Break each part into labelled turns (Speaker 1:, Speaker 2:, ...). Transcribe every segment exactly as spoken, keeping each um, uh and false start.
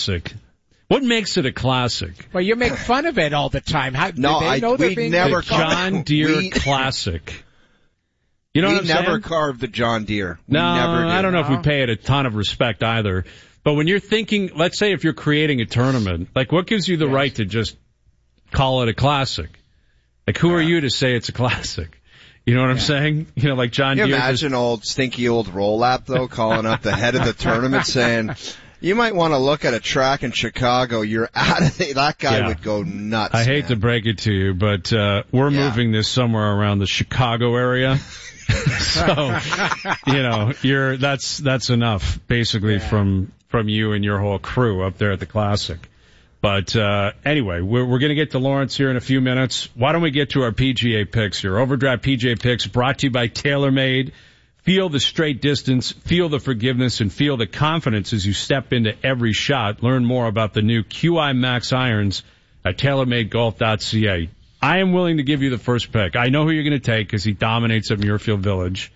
Speaker 1: classic? What makes it a classic?
Speaker 2: Well, you make fun of it all the time. How,
Speaker 3: no,
Speaker 2: they
Speaker 3: I,
Speaker 2: know
Speaker 3: we
Speaker 2: being
Speaker 3: never
Speaker 1: the John Deere we, Classic. You know
Speaker 3: we
Speaker 1: what I'm
Speaker 3: never
Speaker 1: saying?
Speaker 3: carved the John Deere. We
Speaker 1: no,
Speaker 3: never did.
Speaker 1: I don't know
Speaker 2: no.
Speaker 1: if we pay it a ton of respect either. But when you're thinking, let's say if you're creating a tournament, like what gives you the yes. right to just call it a classic? Like who yeah. are you to say it's a classic? You know what I'm yeah. saying? You know, like John
Speaker 3: Can you
Speaker 1: Deere.
Speaker 3: Imagine
Speaker 1: just...
Speaker 3: old stinky old roll-up though, calling up the head of the tournament saying, you might want to look at a track in Chicago. You're out of it. That guy
Speaker 1: yeah.
Speaker 3: would go nuts.
Speaker 1: I hate
Speaker 3: man.
Speaker 1: to break it to you, but uh we're yeah. moving this somewhere around the Chicago area. So, you know, you're that's that's enough basically yeah. from from you and your whole crew up there at the Classic. But uh anyway, we're we're going to get to Lawrence here in a few minutes. Why don't we get to our P G A picks here? Overdrive P G A picks brought to you by TaylorMade. Feel the straight distance, feel the forgiveness, and feel the confidence as you step into every shot. Learn more about the new Q I Max irons at tailor made golf dot c a. I am willing to give you the first pick. I know who you're going to take because he dominates at Muirfield Village.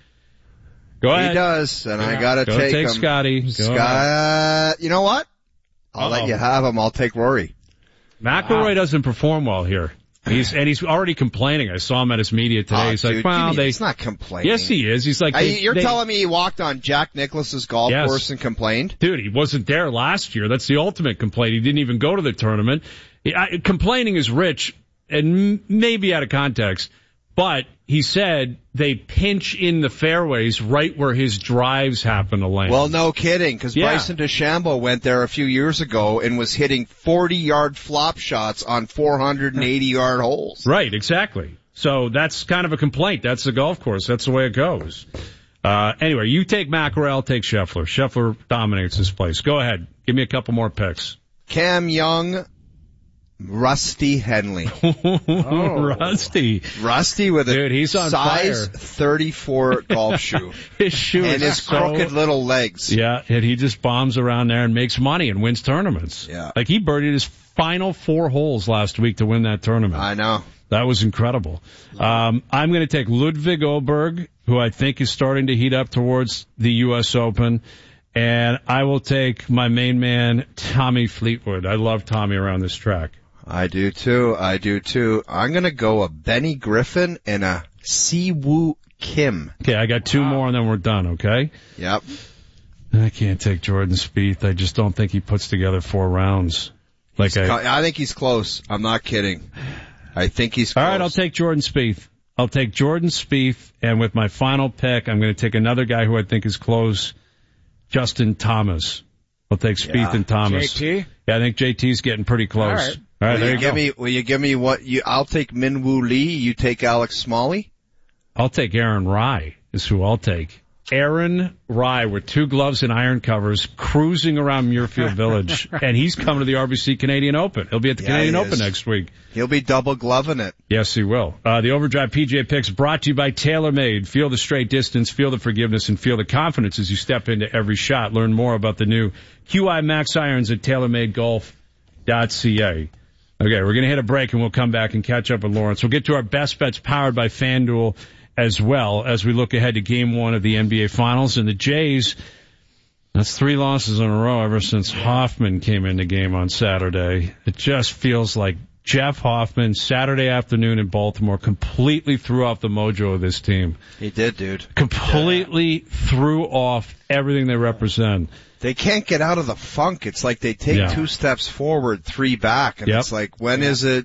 Speaker 1: Go ahead.
Speaker 3: He does, and yeah. I got to
Speaker 1: Go
Speaker 3: take,
Speaker 1: take
Speaker 3: him.
Speaker 1: Scotty. Go
Speaker 3: Scott, you know what? I'll Uh-oh. let you have him. I'll take Rory.
Speaker 1: McIlroy wow. doesn't perform well here. He's and he's already complaining. I saw him at his media today.
Speaker 3: Oh,
Speaker 1: he's
Speaker 3: dude,
Speaker 1: like, "Well,
Speaker 3: me,
Speaker 1: they."
Speaker 3: It's not complaining.
Speaker 1: Yes, he is. He's like, they,
Speaker 3: I, "You're
Speaker 1: they,
Speaker 3: telling me he walked on Jack Nicklaus's golf
Speaker 1: yes.
Speaker 3: course and complained?"
Speaker 1: Dude, he wasn't there last year. That's the ultimate complaint. He didn't even go to the tournament. He, I, complaining is rich and maybe out of context, but he said they pinch in the fairways right where his drives happen to land.
Speaker 3: Well, no kidding, because
Speaker 1: yeah.
Speaker 3: Bryson DeChambeau went there a few years ago and was hitting forty-yard flop shots on four hundred eighty-yard holes.
Speaker 1: Right, exactly. So that's kind of a complaint. That's the golf course. That's the way it goes. Uh, anyway, you take McIlroy, I'll take Scheffler. Scheffler dominates this place. Go ahead. Give me a couple more picks.
Speaker 3: Cam Young, Rusty Henley.
Speaker 1: Oh. Rusty.
Speaker 3: Rusty with a
Speaker 1: Dude, he's on
Speaker 3: size
Speaker 1: fire.
Speaker 3: thirty-four golf shoe.
Speaker 1: His shoe
Speaker 3: and
Speaker 1: is
Speaker 3: his
Speaker 1: so...
Speaker 3: crooked little legs.
Speaker 1: Yeah, and he just bombs around there and makes money and wins tournaments.
Speaker 3: Yeah.
Speaker 1: Like he birdied his final four holes last week to win that tournament.
Speaker 3: I know.
Speaker 1: That was incredible. Um, I'm going to take Ludwig Åberg, who I think is starting to heat up towards the U S Open. And I will take my main man, Tommy Fleetwood. I love Tommy around this track.
Speaker 3: I do too. I do too. I'm going to go a Benny Griffin and a Siwoo Kim.
Speaker 1: Okay, I got two wow. more and then we're done, okay?
Speaker 3: Yep.
Speaker 1: I can't take Jordan Spieth. I just don't think he puts together four rounds. Like I,
Speaker 3: I think he's close. I'm not kidding. I think he's close.
Speaker 1: All right, I'll take Jordan Spieth. I'll take Jordan Spieth, and with my final pick, I'm going to take another guy who I think is close, Justin Thomas. I'll take Spieth yeah. and Thomas.
Speaker 2: J T?
Speaker 1: Yeah, I think J T's getting pretty close.
Speaker 2: All right.
Speaker 1: All right,
Speaker 3: will
Speaker 1: there
Speaker 3: you,
Speaker 1: you
Speaker 3: give
Speaker 1: go.
Speaker 3: me? Will you give me what? You? I'll take Minwoo Lee. You take Alex Smalley.
Speaker 1: I'll take Aaron Rai. Is who I'll take. Aaron Rai with two gloves and iron covers, cruising around Muirfield Village, and he's coming to the R B C Canadian Open. He'll be at the
Speaker 3: yeah,
Speaker 1: Canadian Open
Speaker 3: is.
Speaker 1: next week.
Speaker 3: He'll be double gloving it.
Speaker 1: Yes, he will. Uh, the Overdrive P G A Picks brought to you by TaylorMade. Feel the straight distance, feel the forgiveness, and feel the confidence as you step into every shot. Learn more about the new Q I Max irons at tailor made golf dot c a. Okay, we're going to hit a break, and we'll come back and catch up with Lawrence. We'll get to our best bets powered by FanDuel as well as we look ahead to game one of the N B A Finals. And the Jays, that's three losses in a row ever since Hoffman came in the game on Saturday. It just feels like Jeff Hoffman, Saturday afternoon in Baltimore, completely threw off the mojo of this team.
Speaker 3: He did, dude.
Speaker 1: Completely yeah. threw off everything they represent.
Speaker 3: They can't get out of the funk. It's like they take yeah. two steps forward, three back, and yep. it's like, when yeah. is it?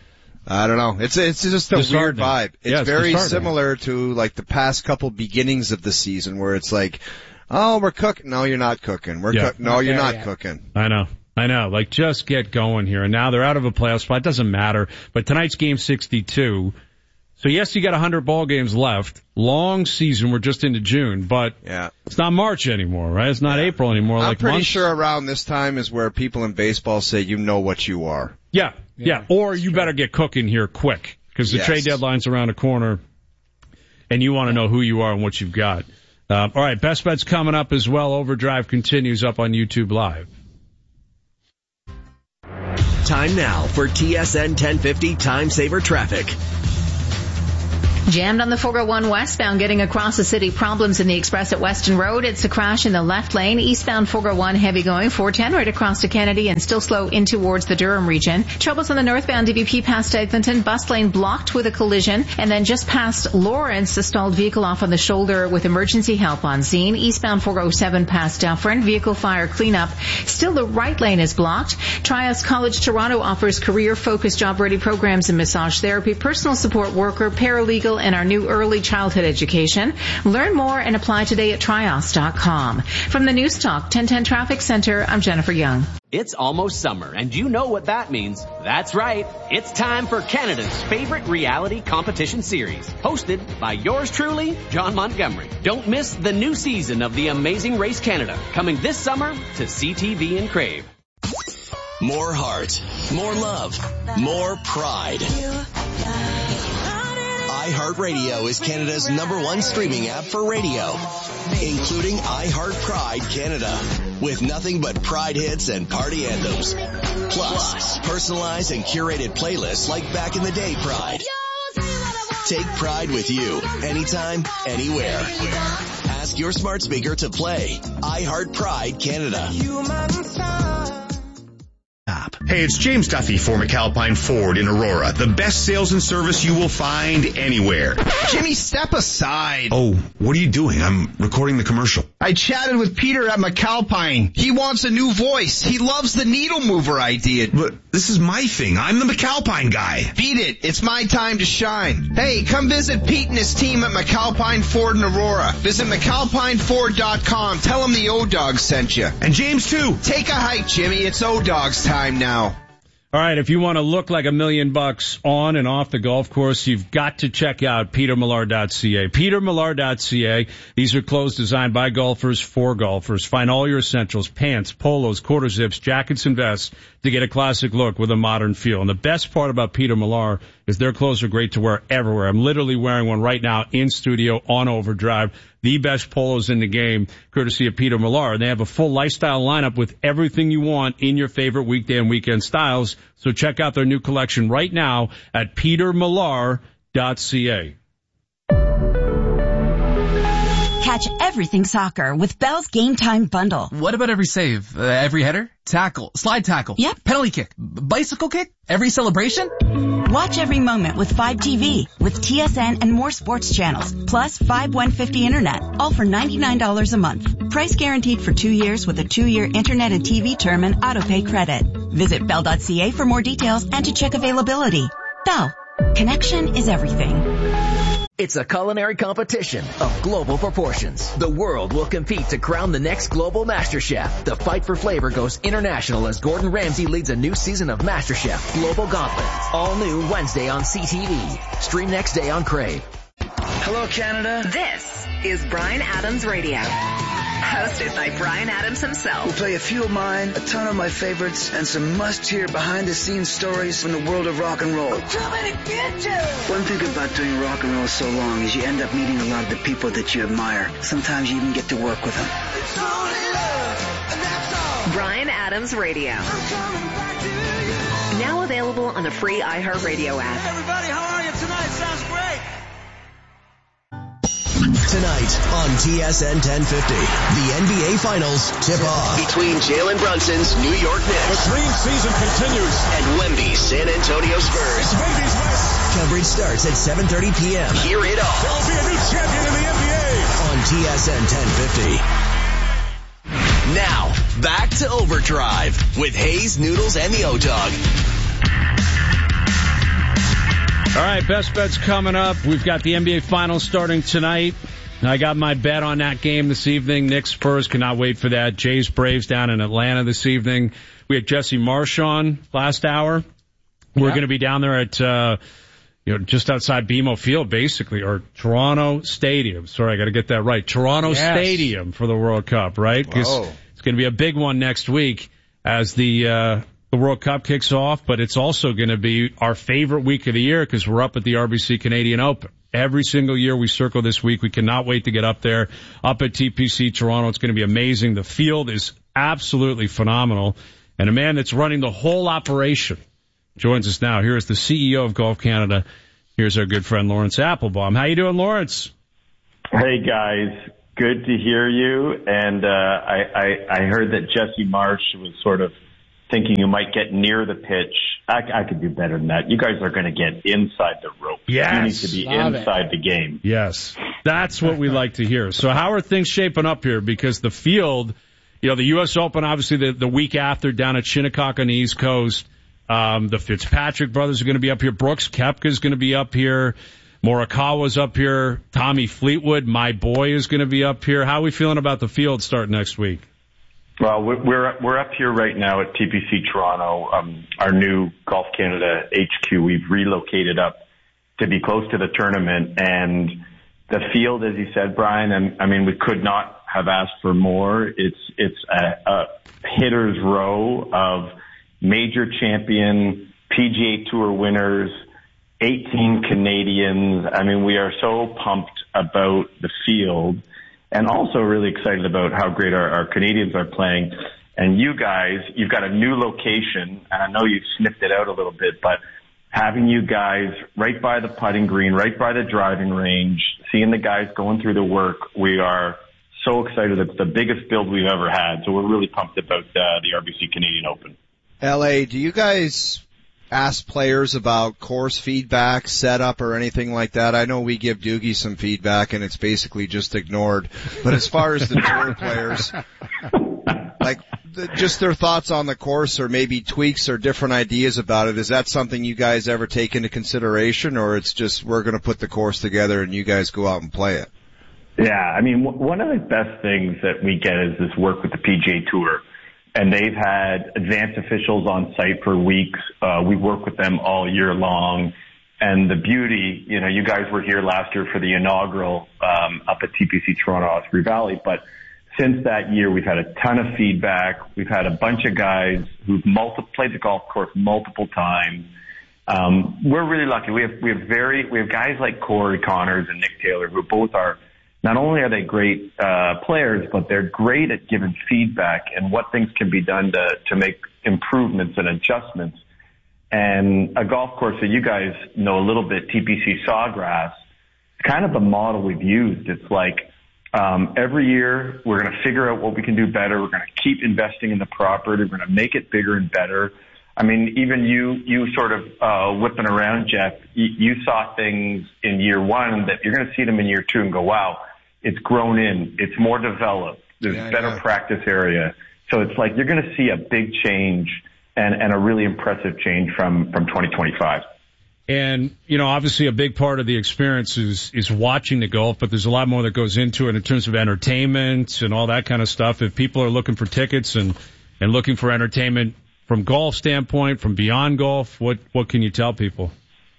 Speaker 3: I don't know. It's it's just a weird vibe. It's,
Speaker 1: yeah, it's
Speaker 3: very similar to like the past couple beginnings of the season where it's like, oh, we're cooking. No, you're not cooking. We're
Speaker 1: yeah.
Speaker 3: cook- No, you're
Speaker 2: yeah,
Speaker 3: not
Speaker 2: yeah.
Speaker 3: cooking.
Speaker 1: I know. I know. Like, just get going here. And now they're out of a playoff spot. It doesn't matter. But tonight's game sixty-two. So, yes, you got one hundred ball games left. Long season. We're just into June. But
Speaker 3: yeah.
Speaker 1: it's not March anymore, right? It's not yeah. April anymore.
Speaker 3: I'm
Speaker 1: like
Speaker 3: pretty
Speaker 1: months.
Speaker 3: sure around this time is where people in baseball say, you know what you are.
Speaker 1: Yeah. Yeah. yeah. Or you true. better get cooking here quick. Because the yes. trade deadline's around the corner. And you want to know who you are and what you've got. Uh, all right. Best bets coming up as well. Overdrive continues up on YouTube Live.
Speaker 4: Time now for T S N ten fifty Time Saver Traffic. Jammed on the four oh one westbound getting across the city. Problems in the express at Weston Road. It's a crash in the left lane. Eastbound four oh one heavy going. four ten right across to Kennedy and still slow in towards the Durham region. Troubles on the northbound D V P past Eglinton. Bus lane blocked with a collision. And then just past Lawrence, a stalled vehicle off on the shoulder with emergency help on scene. Eastbound four oh seven past Dufferin. Vehicle fire cleanup. Still the right lane is blocked. Trias College Toronto offers career-focused job-ready programs in massage therapy, personal support worker, paralegal, and our new early childhood education. Learn more and apply today at trios dot com. From the News Talk ten ten Traffic Center, I'm Jennifer Young.
Speaker 5: It's almost summer, and you know what that means. That's right. It's time for Canada's favorite reality competition series, hosted by yours truly, John Montgomery. Don't miss the new season of The Amazing Race Canada, coming this summer to C T V and Crave.
Speaker 6: More heart, more love, more pride. iHeartRadio is Canada's number one streaming app for radio, including iHeart Pride Canada, with nothing but Pride hits and party anthems. Plus, personalized and curated playlists like Back in the Day Pride. Take Pride with you, anytime, anywhere. Ask your smart speaker to play iHeart Pride Canada.
Speaker 7: Hey, it's James Duffy for McAlpine Ford in Aurora. The best sales and service you will find anywhere.
Speaker 8: Jimmy, step aside.
Speaker 7: Oh, what are you doing? I'm recording the commercial.
Speaker 8: I chatted with Peter at McAlpine. He wants a new voice. He loves the needle mover idea.
Speaker 7: But this is my thing. I'm the McAlpine guy.
Speaker 8: Beat it. It's my time to shine. Hey, come visit Pete and his team at McAlpine Ford in Aurora. Visit McAlpine Ford dot com. Tell them the O-Dog sent you.
Speaker 7: And James, too.
Speaker 8: Take a hike, Jimmy. It's O-Dog's time now.
Speaker 1: All right, if you want to look like a million bucks on and off the golf course, you've got to check out Peter Millar dot c a. Peter Millar dot c a. These are clothes designed by golfers for golfers. Find all your essentials, pants, polos, quarter zips, jackets, and vests to get a classic look with a modern feel. And the best part about Peter Millar is their clothes are great to wear everywhere. I'm literally wearing one right now in studio on Overdrive. The best polos in the game, courtesy of Peter Millar. They have a full lifestyle lineup with everything you want in your favorite weekday and weekend styles. So check out their new collection right now at Peter Millar dot c a.
Speaker 9: Catch everything soccer with Bell's Game Time Bundle.
Speaker 10: What about every save? Uh, every header? Tackle? Slide tackle?
Speaker 9: Yep.
Speaker 10: Penalty kick? B- bicycle kick? Every celebration?
Speaker 9: Watch every moment with five T V, with T S N and more sports channels, plus five one fifty internet, all for ninety-nine dollars a month. Price guaranteed for two years with a two-year internet and T V term and autopay credit. Visit Bell dot c a for more details and to check availability. Bell. Connection is everything.
Speaker 5: It's a culinary competition of global proportions. The world will compete to crown the next global master chef. The fight for flavor goes international as Gordon Ramsay leads a new season of MasterChef Global Gauntlet. All new Wednesday on C T V. Stream next day on Crave.
Speaker 11: Hello, Canada.
Speaker 12: This is Bryan Adams Radio. Hosted by Bryan Adams himself.
Speaker 11: We'll play a few of mine, a ton of my favorites, and some must-hear behind-the-scenes stories from the world of rock and roll.
Speaker 12: I'm coming to get you!
Speaker 11: One thing about doing rock and roll so long is you end up meeting a lot of the people that you admire. Sometimes you even get to work with them.
Speaker 12: It's only love, and that's all. Bryan Adams Radio. I'm coming back to you. Now available on the free iHeartRadio app.
Speaker 13: Hey everybody, how are you tonight? Sounds great.
Speaker 6: Tonight on T S N ten fifty, the N B A Finals tip off between Jalen Brunson's New York Knicks.
Speaker 14: The dream season continues.
Speaker 6: And Wemby's San Antonio Spurs.
Speaker 14: Wemby's West.
Speaker 6: Coverage starts at seven thirty p.m. Hear it all.
Speaker 14: There'll be a new champion in the N B A.
Speaker 6: On T S N ten fifty. Now, back to Overdrive with Hayes, Noodles, and the O-Dog.
Speaker 1: All right, best bets coming up. We've got the N B A Finals starting tonight. I got my bet on that game this evening. Knicks Spurs, cannot wait for that. Jays Braves down in Atlanta this evening. We had Jesse Marsh on last hour. We're yeah. going to be down there at, uh, you know, just outside B M O Field, basically, or Toronto Stadium. Sorry, I got to get that right. Toronto yes. Stadium for the World Cup, right? Because it's going to be a big one next week as the, uh, the World Cup kicks off, but it's also going to be our favorite week of the year because we're up at the R B C Canadian Open. Every single year we circle this week. We cannot wait to get up there, up at T P C Toronto. It's going to be amazing. The field is absolutely phenomenal. And a man that's running the whole operation joins us now. Here is the C E O of Golf Canada, Here's our good friend Lawrence Applebaum. How you doing, Lawrence?
Speaker 15: Hey, guys. Good to hear you. And uh, I, I, I heard that Jesse Marsh was sort of thinking you might get near the pitch. I, I could do better than that. You guys are going to get inside the rope.
Speaker 1: Yes.
Speaker 15: You need to be
Speaker 1: Love
Speaker 15: inside
Speaker 1: it.
Speaker 15: the game.
Speaker 1: Yes. That's what we like to hear. So how are things shaping up here? Because the field, you know, the U S Open, obviously the, the week after down at Shinnecock on the East Coast. Um, the Fitzpatrick brothers are going to be up here. Brooks Koepka is going to be up here. Morikawa's up here. Tommy Fleetwood, my boy, is going to be up here. How are we feeling about the field starting next week?
Speaker 15: Well, we're we're up here right now at T P C Toronto, um, our new Golf Canada H Q. We've relocated up to be close to the tournament, and the field, as you said, Brian, I mean, we could not have asked for more. It's it's a, a hitter's row of major champion P G A Tour winners, eighteen Canadians. I mean, we are so pumped about the field and also really excited about how great our, our Canadians are playing. And you guys, you've got a new location, and I know you've sniffed it out a little bit, but having you guys right by the putting green, right by the driving range, seeing the guys going through the work, we are so excited. It's the biggest build we've ever had. So we're really pumped about uh, the R B C Canadian Open.
Speaker 3: L A, do you guys ask players about course feedback, setup, or anything like that? I know we give Doogie some feedback, and it's basically just ignored. But as far as the tour players, like the, just their thoughts on the course or maybe tweaks or different ideas about it, is that something you guys ever take into consideration, or it's just we're going to put the course together and you guys go out and play it?
Speaker 15: Yeah, I mean, w- one of the best things that we get is this work with the P G A Tour. And they've had advanced officials on site for weeks. Uh, we work with them all year long. And the beauty, you know, you guys were here last year for the inaugural um, up at T P C Toronto Osprey Valley. But since that year, we've had a ton of feedback. We've had a bunch of guys who've multi- played the golf course multiple times. Um, we're really lucky. We have we have very we have guys like Corey Connors and Nick Taylor, who both are. Not only are they great uh, players, but they're great at giving feedback and what things can be done to, to make improvements and adjustments. And a golf course that you guys know a little bit, T P C Sawgrass, it's kind of the model we've used. It's like um, every year we're going to figure out what we can do better. We're going to keep investing in the property. We're going to make it bigger and better. I mean, even you, you sort of uh, whipping around, Jeff, you, you saw things in year one that you're going to see them in year two and go, wow. It's grown in. It's more developed. There's yeah, better yeah. practice area. So it's like you're going to see a big change and, and a really impressive change from, from twenty twenty-five.
Speaker 1: And, you know, obviously a big part of the experience is, is watching the golf, but there's a lot more that goes into it in terms of entertainment and all that kind of stuff. If people are looking for tickets and, and looking for entertainment from golf standpoint, from beyond golf, what, what can you tell people?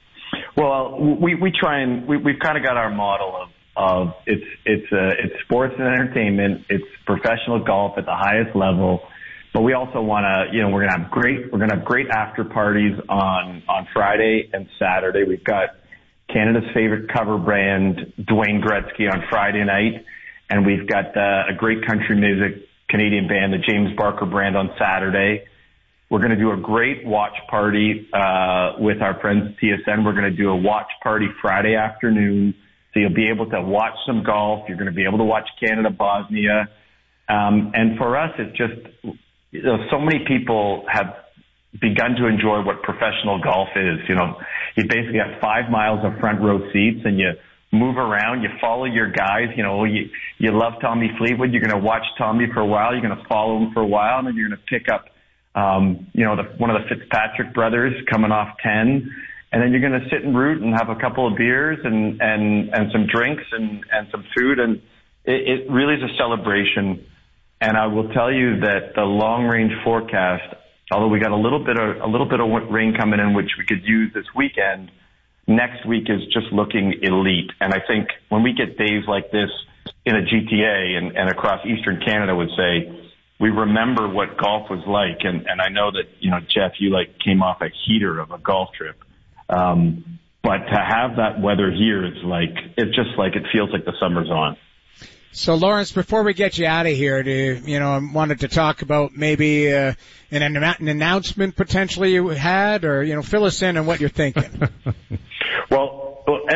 Speaker 15: Well, we, we try and we, we've kind of got our model of, Of it's it's uh, it's sports and entertainment. It's professional golf at the highest level, but we also want to, you know, we're gonna have great we're gonna have great after parties on on Friday and Saturday. We've got Canada's favorite cover brand, Dwayne Gretzky, on Friday night, and we've got uh, a great country music Canadian band, the James Barker brand, on Saturday. We're going to do a great watch party uh, with our friends at T S N. We're going to do a watch party Friday afternoon. So you'll be able to watch some golf. You're going to be able to watch Canada-Bosnia. Um, and for us, it's just, you know, so many people have begun to enjoy what professional golf is. You know, you basically have five miles of front row seats and you move around, you follow your guys. You know, you, you love Tommy Fleetwood. You're going to watch Tommy for a while. You're going to follow him for a while, and then you're going to pick up, um, you know, the, one of the Fitzpatrick brothers coming off ten. And then you're going to sit and root and have a couple of beers and, and, and some drinks and, and some food. And it, it really is a celebration. And I will tell you that the long range forecast, although we got a little bit of, a little bit of rain coming in, which we could use this weekend, next week is just looking elite. And I think when we get days like this in a G T A and, and across Eastern Canada, would say, we remember what golf was like. And, and I know that, you know, Jeff, you like came off a heater of a golf trip. Um, but to have that weather here is like, it's just like, it feels like the summer's on.
Speaker 2: So, Lawrence, before we get you out of here, do you know, I wanted to talk about maybe uh, an, an announcement potentially you had, or, you know, fill us in on what you're thinking.
Speaker 15: Well,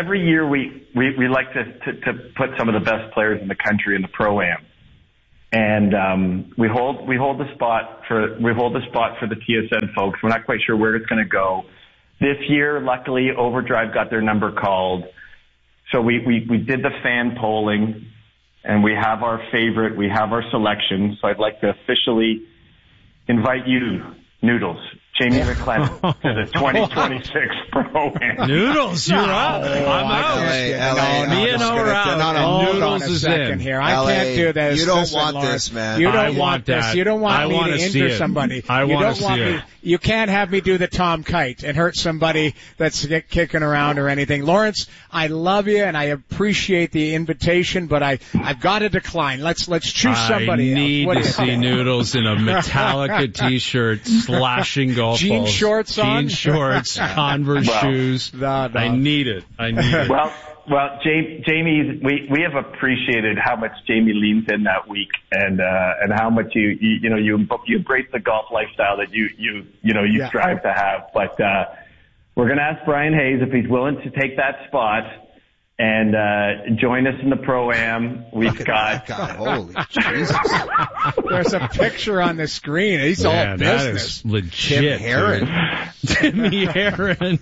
Speaker 15: every year we, we, we like to, to, to put some of the best players in the country in the Pro-Am. And, um, we hold, we hold the spot for, we hold the spot for the T S N folks. We're not quite sure where it's going to go. This year, luckily, Overdrive got their number called. So we, we, we did the fan polling, and we have our favorite, we have our selection. So I'd like to officially invite you, Noodles, Jamie McLennan, to the twenty twenty-six Pro-Am.
Speaker 1: Noodles, you're up. I'm out.
Speaker 3: L A, L A,
Speaker 1: Me and O are out.
Speaker 3: No, no,
Speaker 1: and
Speaker 2: Noodles
Speaker 1: is
Speaker 2: in.
Speaker 1: in.
Speaker 2: Here. I
Speaker 3: L A,
Speaker 2: can't do this.
Speaker 3: You don't
Speaker 2: Listen,
Speaker 3: want
Speaker 2: Lawrence,
Speaker 3: this, man.
Speaker 2: You don't
Speaker 1: I
Speaker 2: want,
Speaker 1: want
Speaker 2: this.
Speaker 1: that.
Speaker 2: You don't want
Speaker 1: I
Speaker 2: me
Speaker 1: wanna
Speaker 2: to
Speaker 1: see
Speaker 2: injure
Speaker 1: it.
Speaker 2: somebody.
Speaker 1: I
Speaker 2: you
Speaker 1: wanna
Speaker 2: don't
Speaker 1: see
Speaker 2: want
Speaker 1: it.
Speaker 2: me. You can't have me do the Tom Kite and hurt somebody that's get, kicking around or anything. Lawrence, I love you and I appreciate the invitation, but I I've got to decline. Let's let's choose somebody
Speaker 1: I need
Speaker 2: else. What do
Speaker 1: to
Speaker 2: you
Speaker 1: see
Speaker 2: think?
Speaker 1: Noodles in a Metallica T-shirt, slashing golf
Speaker 2: Jean
Speaker 1: balls.
Speaker 2: shorts
Speaker 1: Jean
Speaker 2: on?
Speaker 1: shorts, Converse
Speaker 15: Well,
Speaker 1: shoes.
Speaker 2: no, no.
Speaker 1: I need it. I need it.
Speaker 15: Well, well, Jamie, Jamie, we we have appreciated how much Jamie leans in that week, and uh, and how much you you, you know you you embrace the golf lifestyle that you you you know you
Speaker 2: Yeah.
Speaker 15: strive to have. But uh, we're going to ask Brian Hayes if he's willing to take that spot and uh, join us in the Pro-Am. We've got
Speaker 3: God, holy Jesus.
Speaker 2: There's a picture on the screen. He's
Speaker 1: Man,
Speaker 2: all
Speaker 1: that
Speaker 2: business.
Speaker 1: is legit.
Speaker 3: Tim Heron.
Speaker 1: dude. Timmy Heron.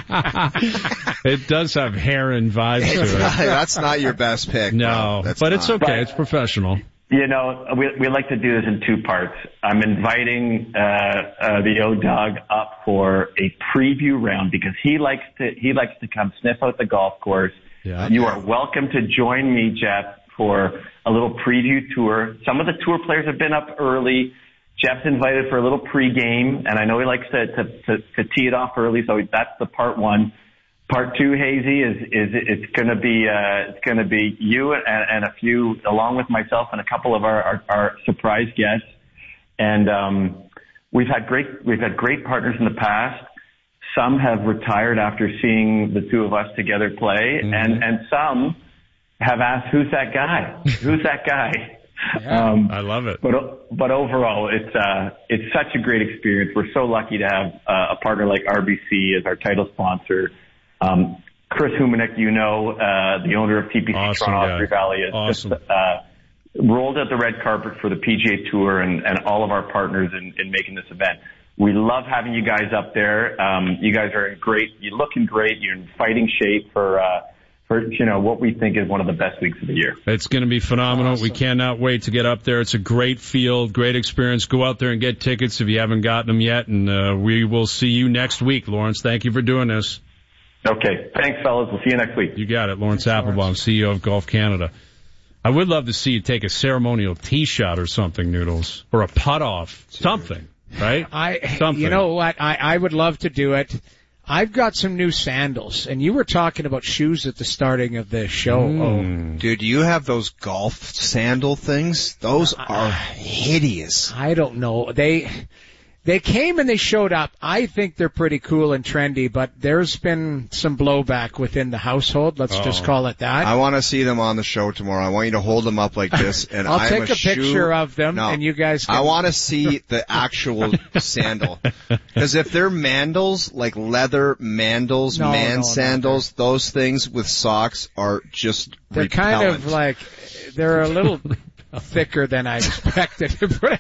Speaker 1: It does have Heron vibes to it.
Speaker 3: That's not your best pick.
Speaker 1: No,
Speaker 3: bro. That's
Speaker 1: but it's
Speaker 3: not.
Speaker 1: okay. It's professional.
Speaker 15: You know, we we like to do this in two parts. I'm inviting uh, uh the O-Dog up for a preview round because he likes to he likes to come sniff out the golf course.
Speaker 1: Yeah.
Speaker 15: You are welcome to join me, Jeff, for a little preview tour. Some of the tour players have been up early. Jeff's invited for a little pregame, and I know he likes to to to, to tee it off early, so that's the part one. Part two, Hazy, is is it's going to be uh, it's going to be you and, and a few, along with myself and a couple of our, our, our surprise guests. And um, we've had great we've had great partners in the past. Some have retired after seeing the two of us together play, mm-hmm. and and some have asked, "Who's that guy? Who's that guy?"
Speaker 1: Yeah,
Speaker 15: um,
Speaker 1: I love it.
Speaker 15: But but overall, it's uh it's such a great experience. We're so lucky to have uh, a partner like R B C as our title sponsor. Um, Chris Humanek, you know, uh, the owner of T P C
Speaker 1: Awesome
Speaker 15: Toronto
Speaker 1: guy.
Speaker 15: Osprey Valley, has
Speaker 1: Awesome.
Speaker 15: just uh, rolled out the red carpet for the P G A Tour and, and all of our partners in, in making this event. We love having you guys up there. Um, you guys are in great. You're looking great. You're in fighting shape for uh, for you know what we think is one of the best weeks of the year.
Speaker 1: It's going to be phenomenal.
Speaker 2: Awesome.
Speaker 1: We cannot wait to get up there. It's a great field, great experience. Go out there and get tickets if you haven't gotten them yet, and uh, we will see you next week, Lawrence. Thank you for doing this.
Speaker 15: Okay. Thanks, fellas. We'll see you next week.
Speaker 1: You got it. Lawrence Applebaum, C E O of Golf Canada. I would love to see you take a ceremonial tee shot or something, Noodles, or a putt off, something, right?
Speaker 2: I,
Speaker 1: something.
Speaker 2: you know what? I, I would love to do it. I've got some new sandals, and you were talking about shoes at the starting of the show.
Speaker 1: Mm.
Speaker 2: Oh,
Speaker 3: Dude, you have those golf sandal things? Those are hideous.
Speaker 2: I don't know. They they came and they showed up. I think they're pretty cool and trendy, but there's been some blowback within the household. Let's
Speaker 3: Oh.
Speaker 2: just call it that.
Speaker 3: I want to see them on the show tomorrow. I want you to hold them up like this, and
Speaker 2: I'll
Speaker 3: I'm
Speaker 2: take a,
Speaker 3: a shoe-
Speaker 2: picture of them,
Speaker 3: No.
Speaker 2: and you guys can...
Speaker 3: I want to see the actual sandal. Because if they're mandals, like leather mandals,
Speaker 2: No,
Speaker 3: man
Speaker 2: no, no,
Speaker 3: sandals, those things with socks are just
Speaker 2: They're
Speaker 3: repellent.
Speaker 2: kind of like... They're a little... thicker than I expected.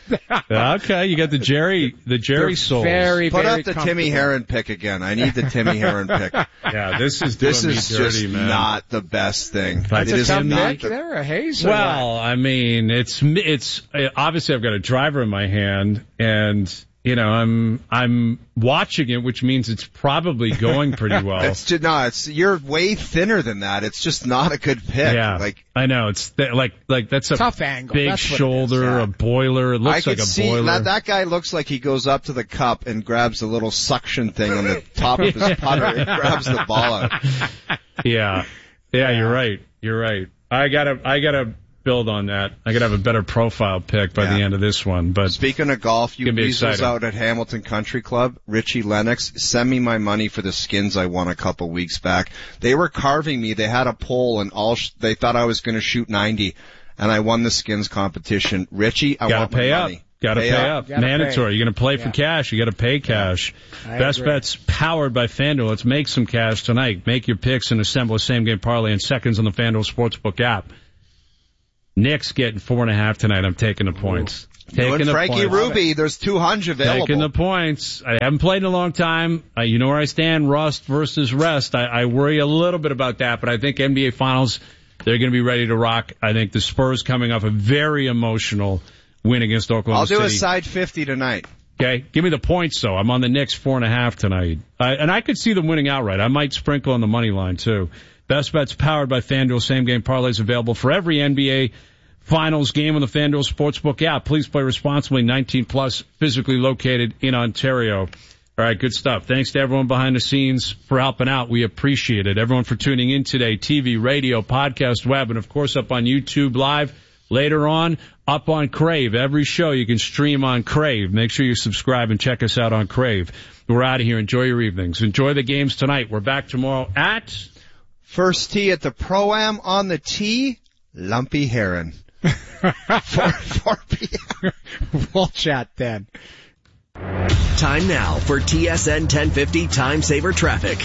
Speaker 1: Okay, you got the Jerry, the Jerry
Speaker 2: They're
Speaker 1: soles.
Speaker 2: Very,
Speaker 3: Put
Speaker 2: very
Speaker 3: up the Timmy Heron pick again. I need the Timmy Heron pick.
Speaker 1: Yeah, this is
Speaker 3: this
Speaker 1: doing
Speaker 3: is
Speaker 1: me dirty,
Speaker 3: just
Speaker 1: man.
Speaker 3: not the best thing.
Speaker 1: That's
Speaker 3: it
Speaker 1: a
Speaker 3: is
Speaker 1: tough
Speaker 3: not
Speaker 1: pick
Speaker 3: the-
Speaker 2: there, a haze.
Speaker 1: Well, I mean, it's it's obviously I've got a driver in my hand, and you know I'm I'm watching it, which means it's probably going pretty well.
Speaker 3: It's just, no, it's you're way thinner than that. It's just not a good pick.
Speaker 1: Yeah,
Speaker 3: like
Speaker 1: I know it's th- like like that's a
Speaker 2: tough angle,
Speaker 1: big
Speaker 2: That's what it is,
Speaker 1: shoulder,
Speaker 2: yeah.
Speaker 1: a boiler. It looks
Speaker 3: I
Speaker 1: like
Speaker 3: could
Speaker 1: a
Speaker 3: see
Speaker 1: boiler.
Speaker 3: that, that guy looks like he goes up to the cup and grabs a little suction thing on the top of his putter and grabs the ball out.
Speaker 1: Yeah, yeah, you're right. You're right. I gotta I gotta build on that. I gotta have a better profile pick by
Speaker 3: Yeah.
Speaker 1: the end of this one. But
Speaker 3: Speaking of golf, you
Speaker 1: Gonna be
Speaker 3: weasels
Speaker 1: exciting.
Speaker 3: out at Hamilton Country Club, Richie Lennox, send me my money for the skins I won a couple weeks back. They were carving me. They had a poll and all sh- they thought I was going to shoot ninety, and I won the skins competition. Richie, I
Speaker 1: gotta
Speaker 3: want
Speaker 1: pay
Speaker 3: my
Speaker 1: up.
Speaker 3: money.
Speaker 1: Got to pay, pay up. up. Mandatory. Pay. You're going to play yeah. for cash. You got to pay cash. Yeah. Best agree. Bets powered by FanDuel. Let's make some cash tonight. Make your picks and assemble a same-game parlay in seconds on the FanDuel Sportsbook app. Knicks getting four and a half tonight. I'm taking the points.
Speaker 3: Ooh. Taking the Frankie points. Ruby, there's two hundred available.
Speaker 1: Taking the points. I haven't played in a long time. Uh, you know where I stand, rust versus rest. I, I worry a little bit about that, but I think N B A Finals, they're going to be ready to rock. I think the Spurs coming off a very emotional win against Oklahoma City.
Speaker 3: I'll do City. a side fifty tonight.
Speaker 1: Okay, give me the points, though. I'm on the Knicks four and a half tonight. Uh, and I could see them winning outright. I might sprinkle on the money line, too. Best Bets powered by FanDuel. Same-game parlays available for every N B A Finals game on the FanDuel Sportsbook app. Please play responsibly. nineteen plus, physically located in Ontario. All right, good stuff. Thanks to everyone behind the scenes for helping out. We appreciate it. Everyone for tuning in today. T V, radio, podcast, web, and, of course, up on YouTube Live. Later on, up on Crave. Every show you can stream on Crave. Make sure you subscribe and check us out on Crave. We're out of here. Enjoy your evenings. Enjoy the games tonight. We're back tomorrow at...
Speaker 3: First tee at the Pro-Am on the tee, Lumpy Heron. four p.m.
Speaker 2: We'll chat then.
Speaker 6: Time now for T S N ten fifty Time Saver Traffic.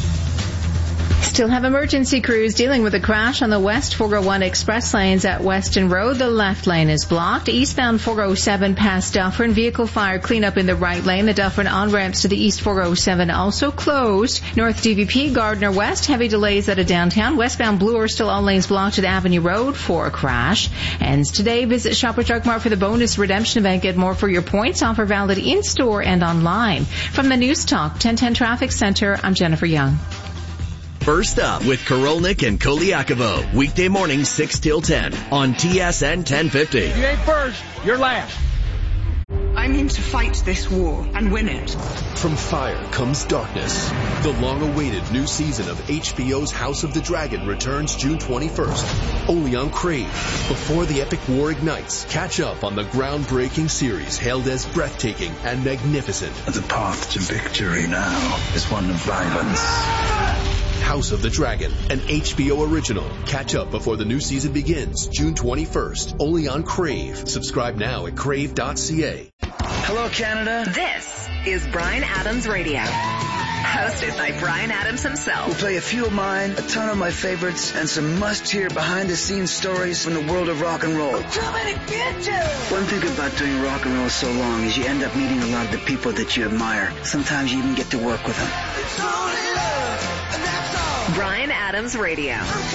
Speaker 4: Still have emergency crews dealing with a crash on the West four oh one express lanes at Weston Road. The left lane is blocked. Eastbound four oh seven past Dufferin. Vehicle fire cleanup in the right lane. The Dufferin on-ramps to the East four oh seven also closed. North D V P, Gardner West. Heavy delays at a downtown. Westbound Bloor, still all lanes blocked at Avenue Road for a crash. Ends today. Visit Shoppers Drug Mart for the bonus redemption event. Get more for your points. Offer valid in-store and online. From the News Talk ten ten Traffic Center, I'm Jennifer Young.
Speaker 6: First up with Korolnik and Koliakovo. Weekday mornings six till ten on T S N ten fifty.
Speaker 13: You ain't first, you're last.
Speaker 16: I'm in to fight this war and win it.
Speaker 17: From fire comes darkness. The long-awaited new season of H B O's House of the Dragon returns June twenty-first, only on Crave. Before the epic war ignites, catch up on the groundbreaking series hailed as breathtaking and magnificent.
Speaker 18: The path to victory now is one of violence.
Speaker 17: House of the Dragon, an H B O original. Catch up before the new season begins, June twenty-first, only on Crave. Subscribe now at crave dot c a.
Speaker 11: Hello, Canada.
Speaker 12: This is Bryan Adams Radio. Hosted by Bryan Adams himself.
Speaker 11: We'll play a few of mine, a ton of my favorites, and some must-hear behind-the-scenes stories from the world of rock and roll.
Speaker 13: Too many bitches!
Speaker 11: One thing about doing rock and roll so long is you end up meeting a lot of the people that you admire. Sometimes you even get to work with them.
Speaker 13: It's only love, and that's all.
Speaker 12: Bryan Adams Radio.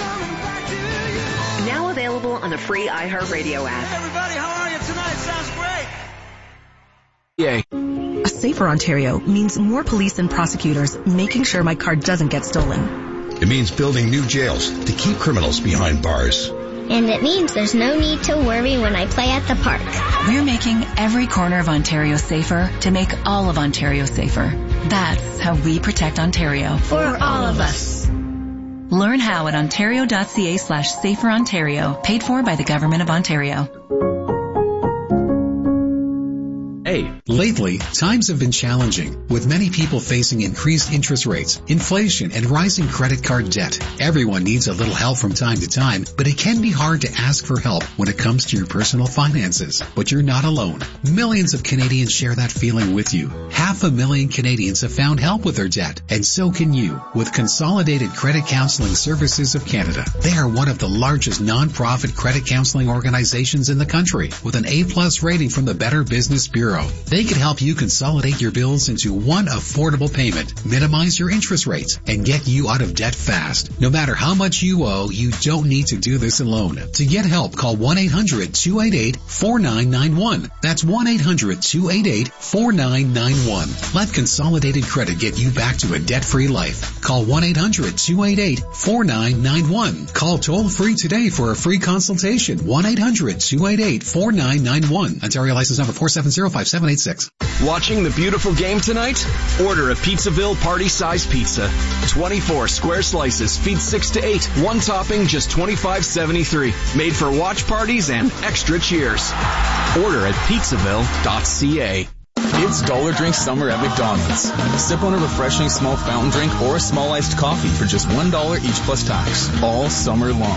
Speaker 12: Now available on the free iHeartRadio app.
Speaker 13: Hey everybody, how are you tonight? Sounds great.
Speaker 19: Yay. A safer Ontario means more police and prosecutors making sure my car doesn't get stolen.
Speaker 20: It means building new jails to keep criminals behind bars.
Speaker 21: And it means there's no need to worry when I play at the park.
Speaker 19: We're making every corner of Ontario safer to make all of Ontario safer. That's how we protect Ontario.
Speaker 21: For all of us.
Speaker 19: Learn how at ontario.ca slash safer Ontario, paid for by the Government of Ontario.
Speaker 22: Lately, times have been challenging, with many people facing increased interest rates, inflation, and rising credit card debt. Everyone needs a little help from time to time, but it can be hard to ask for help when it comes to your personal finances. But you're not alone. Millions of Canadians share that feeling with you. Half a million Canadians have found help with their debt, and so can you with Consolidated Credit Counseling Services of Canada. They are one of the largest non-profit credit counseling organizations in the country, with an A-plus rating from the Better Business Bureau. They can help you consolidate your bills into one affordable payment, minimize your interest rates, and get you out of debt fast. No matter how much you owe, you don't need to do this alone. To get help, call one eight hundred two eight eight four nine nine one. That's one eight hundred two eight eight four nine nine one. Let Consolidated Credit get you back to a debt-free life. Call one eight hundred two eight eight four nine nine one. Call toll-free today for a free consultation. one eight hundred two eight eight four nine nine one. Ontario license number four seven zero five seven eight six.
Speaker 23: Watching the beautiful game tonight? Order a Pizzaville party-size pizza. twenty-four square slices, feed six to eight. One topping, just twenty-five seventy-three. Made for watch parties and extra cheers. Order at pizzaville dot c a.
Speaker 24: It's Dollar Drink Summer at McDonald's. Sip on a refreshing small fountain drink or a small iced coffee for just one dollar each plus tax, all summer long.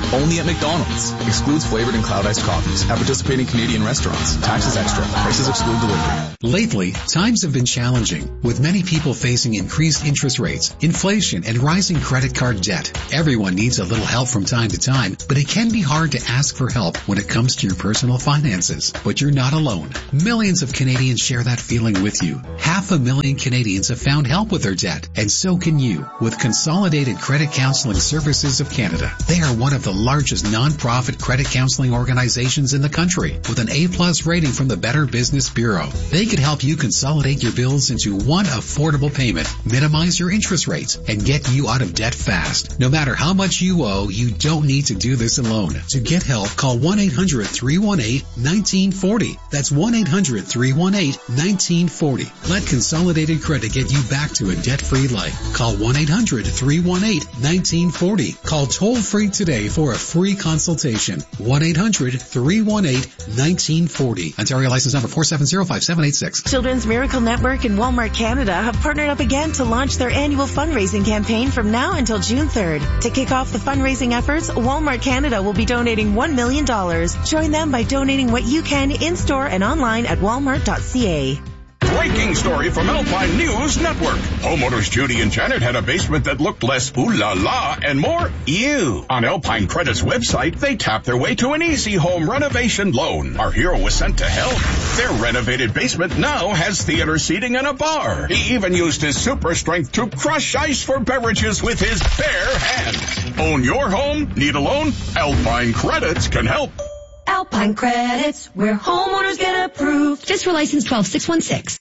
Speaker 24: Only at McDonald's. Excludes flavored and cloud iced coffees at participating Canadian restaurants. Taxes extra. Prices exclude delivery.
Speaker 22: Lately, times have been challenging, with many people facing increased interest rates, inflation, and rising credit card debt. Everyone needs a little help from time to time, but it can be hard to ask for help when it comes to your personal finances. But you're not alone. Millions of Canadians share that feeling with you. Half a million Canadians have found help with their debt, and so can you with Consolidated Credit Counseling Services of Canada. They are one of the largest non-profit credit counseling organizations in the country with an A-plus rating from the Better Business Bureau. They could help you consolidate your bills into one affordable payment, minimize your interest rates, and get you out of debt fast. No matter how much you owe, you don't need to do this alone. To get help, call one eight hundred three one eight one nine four zero. That's one eight hundred three one eight one nine four zero. Let Consolidated Credit get you back to a debt-free life. Call one eight hundred three one eight one nine four zero. Call toll-free today for a free consultation. one eight hundred three one eight one nine four zero. Ontario license number four seven zero five seven eight six.
Speaker 7: Children's Miracle Network and Walmart Canada have partnered up again to launch their annual fundraising campaign from now until June third. To kick off the fundraising efforts, Walmart Canada will be donating one million dollars. Join them by donating what you can in-store and online at walmart dot c a.
Speaker 8: Breaking story from Alpine News Network. Homeowners Judy and Janet had a basement that looked less ooh la la and more ew. On Alpine Credit's website, they tapped their way to an easy home renovation loan. Our hero was sent to help. Their renovated basement now has theater seating and a bar. He even used his super strength to crush ice for beverages with his bare hands. Own your home? Need a loan? Alpine Credits can help.
Speaker 9: Alpine Credits, where homeowners get approved. Just for license twelve six one six.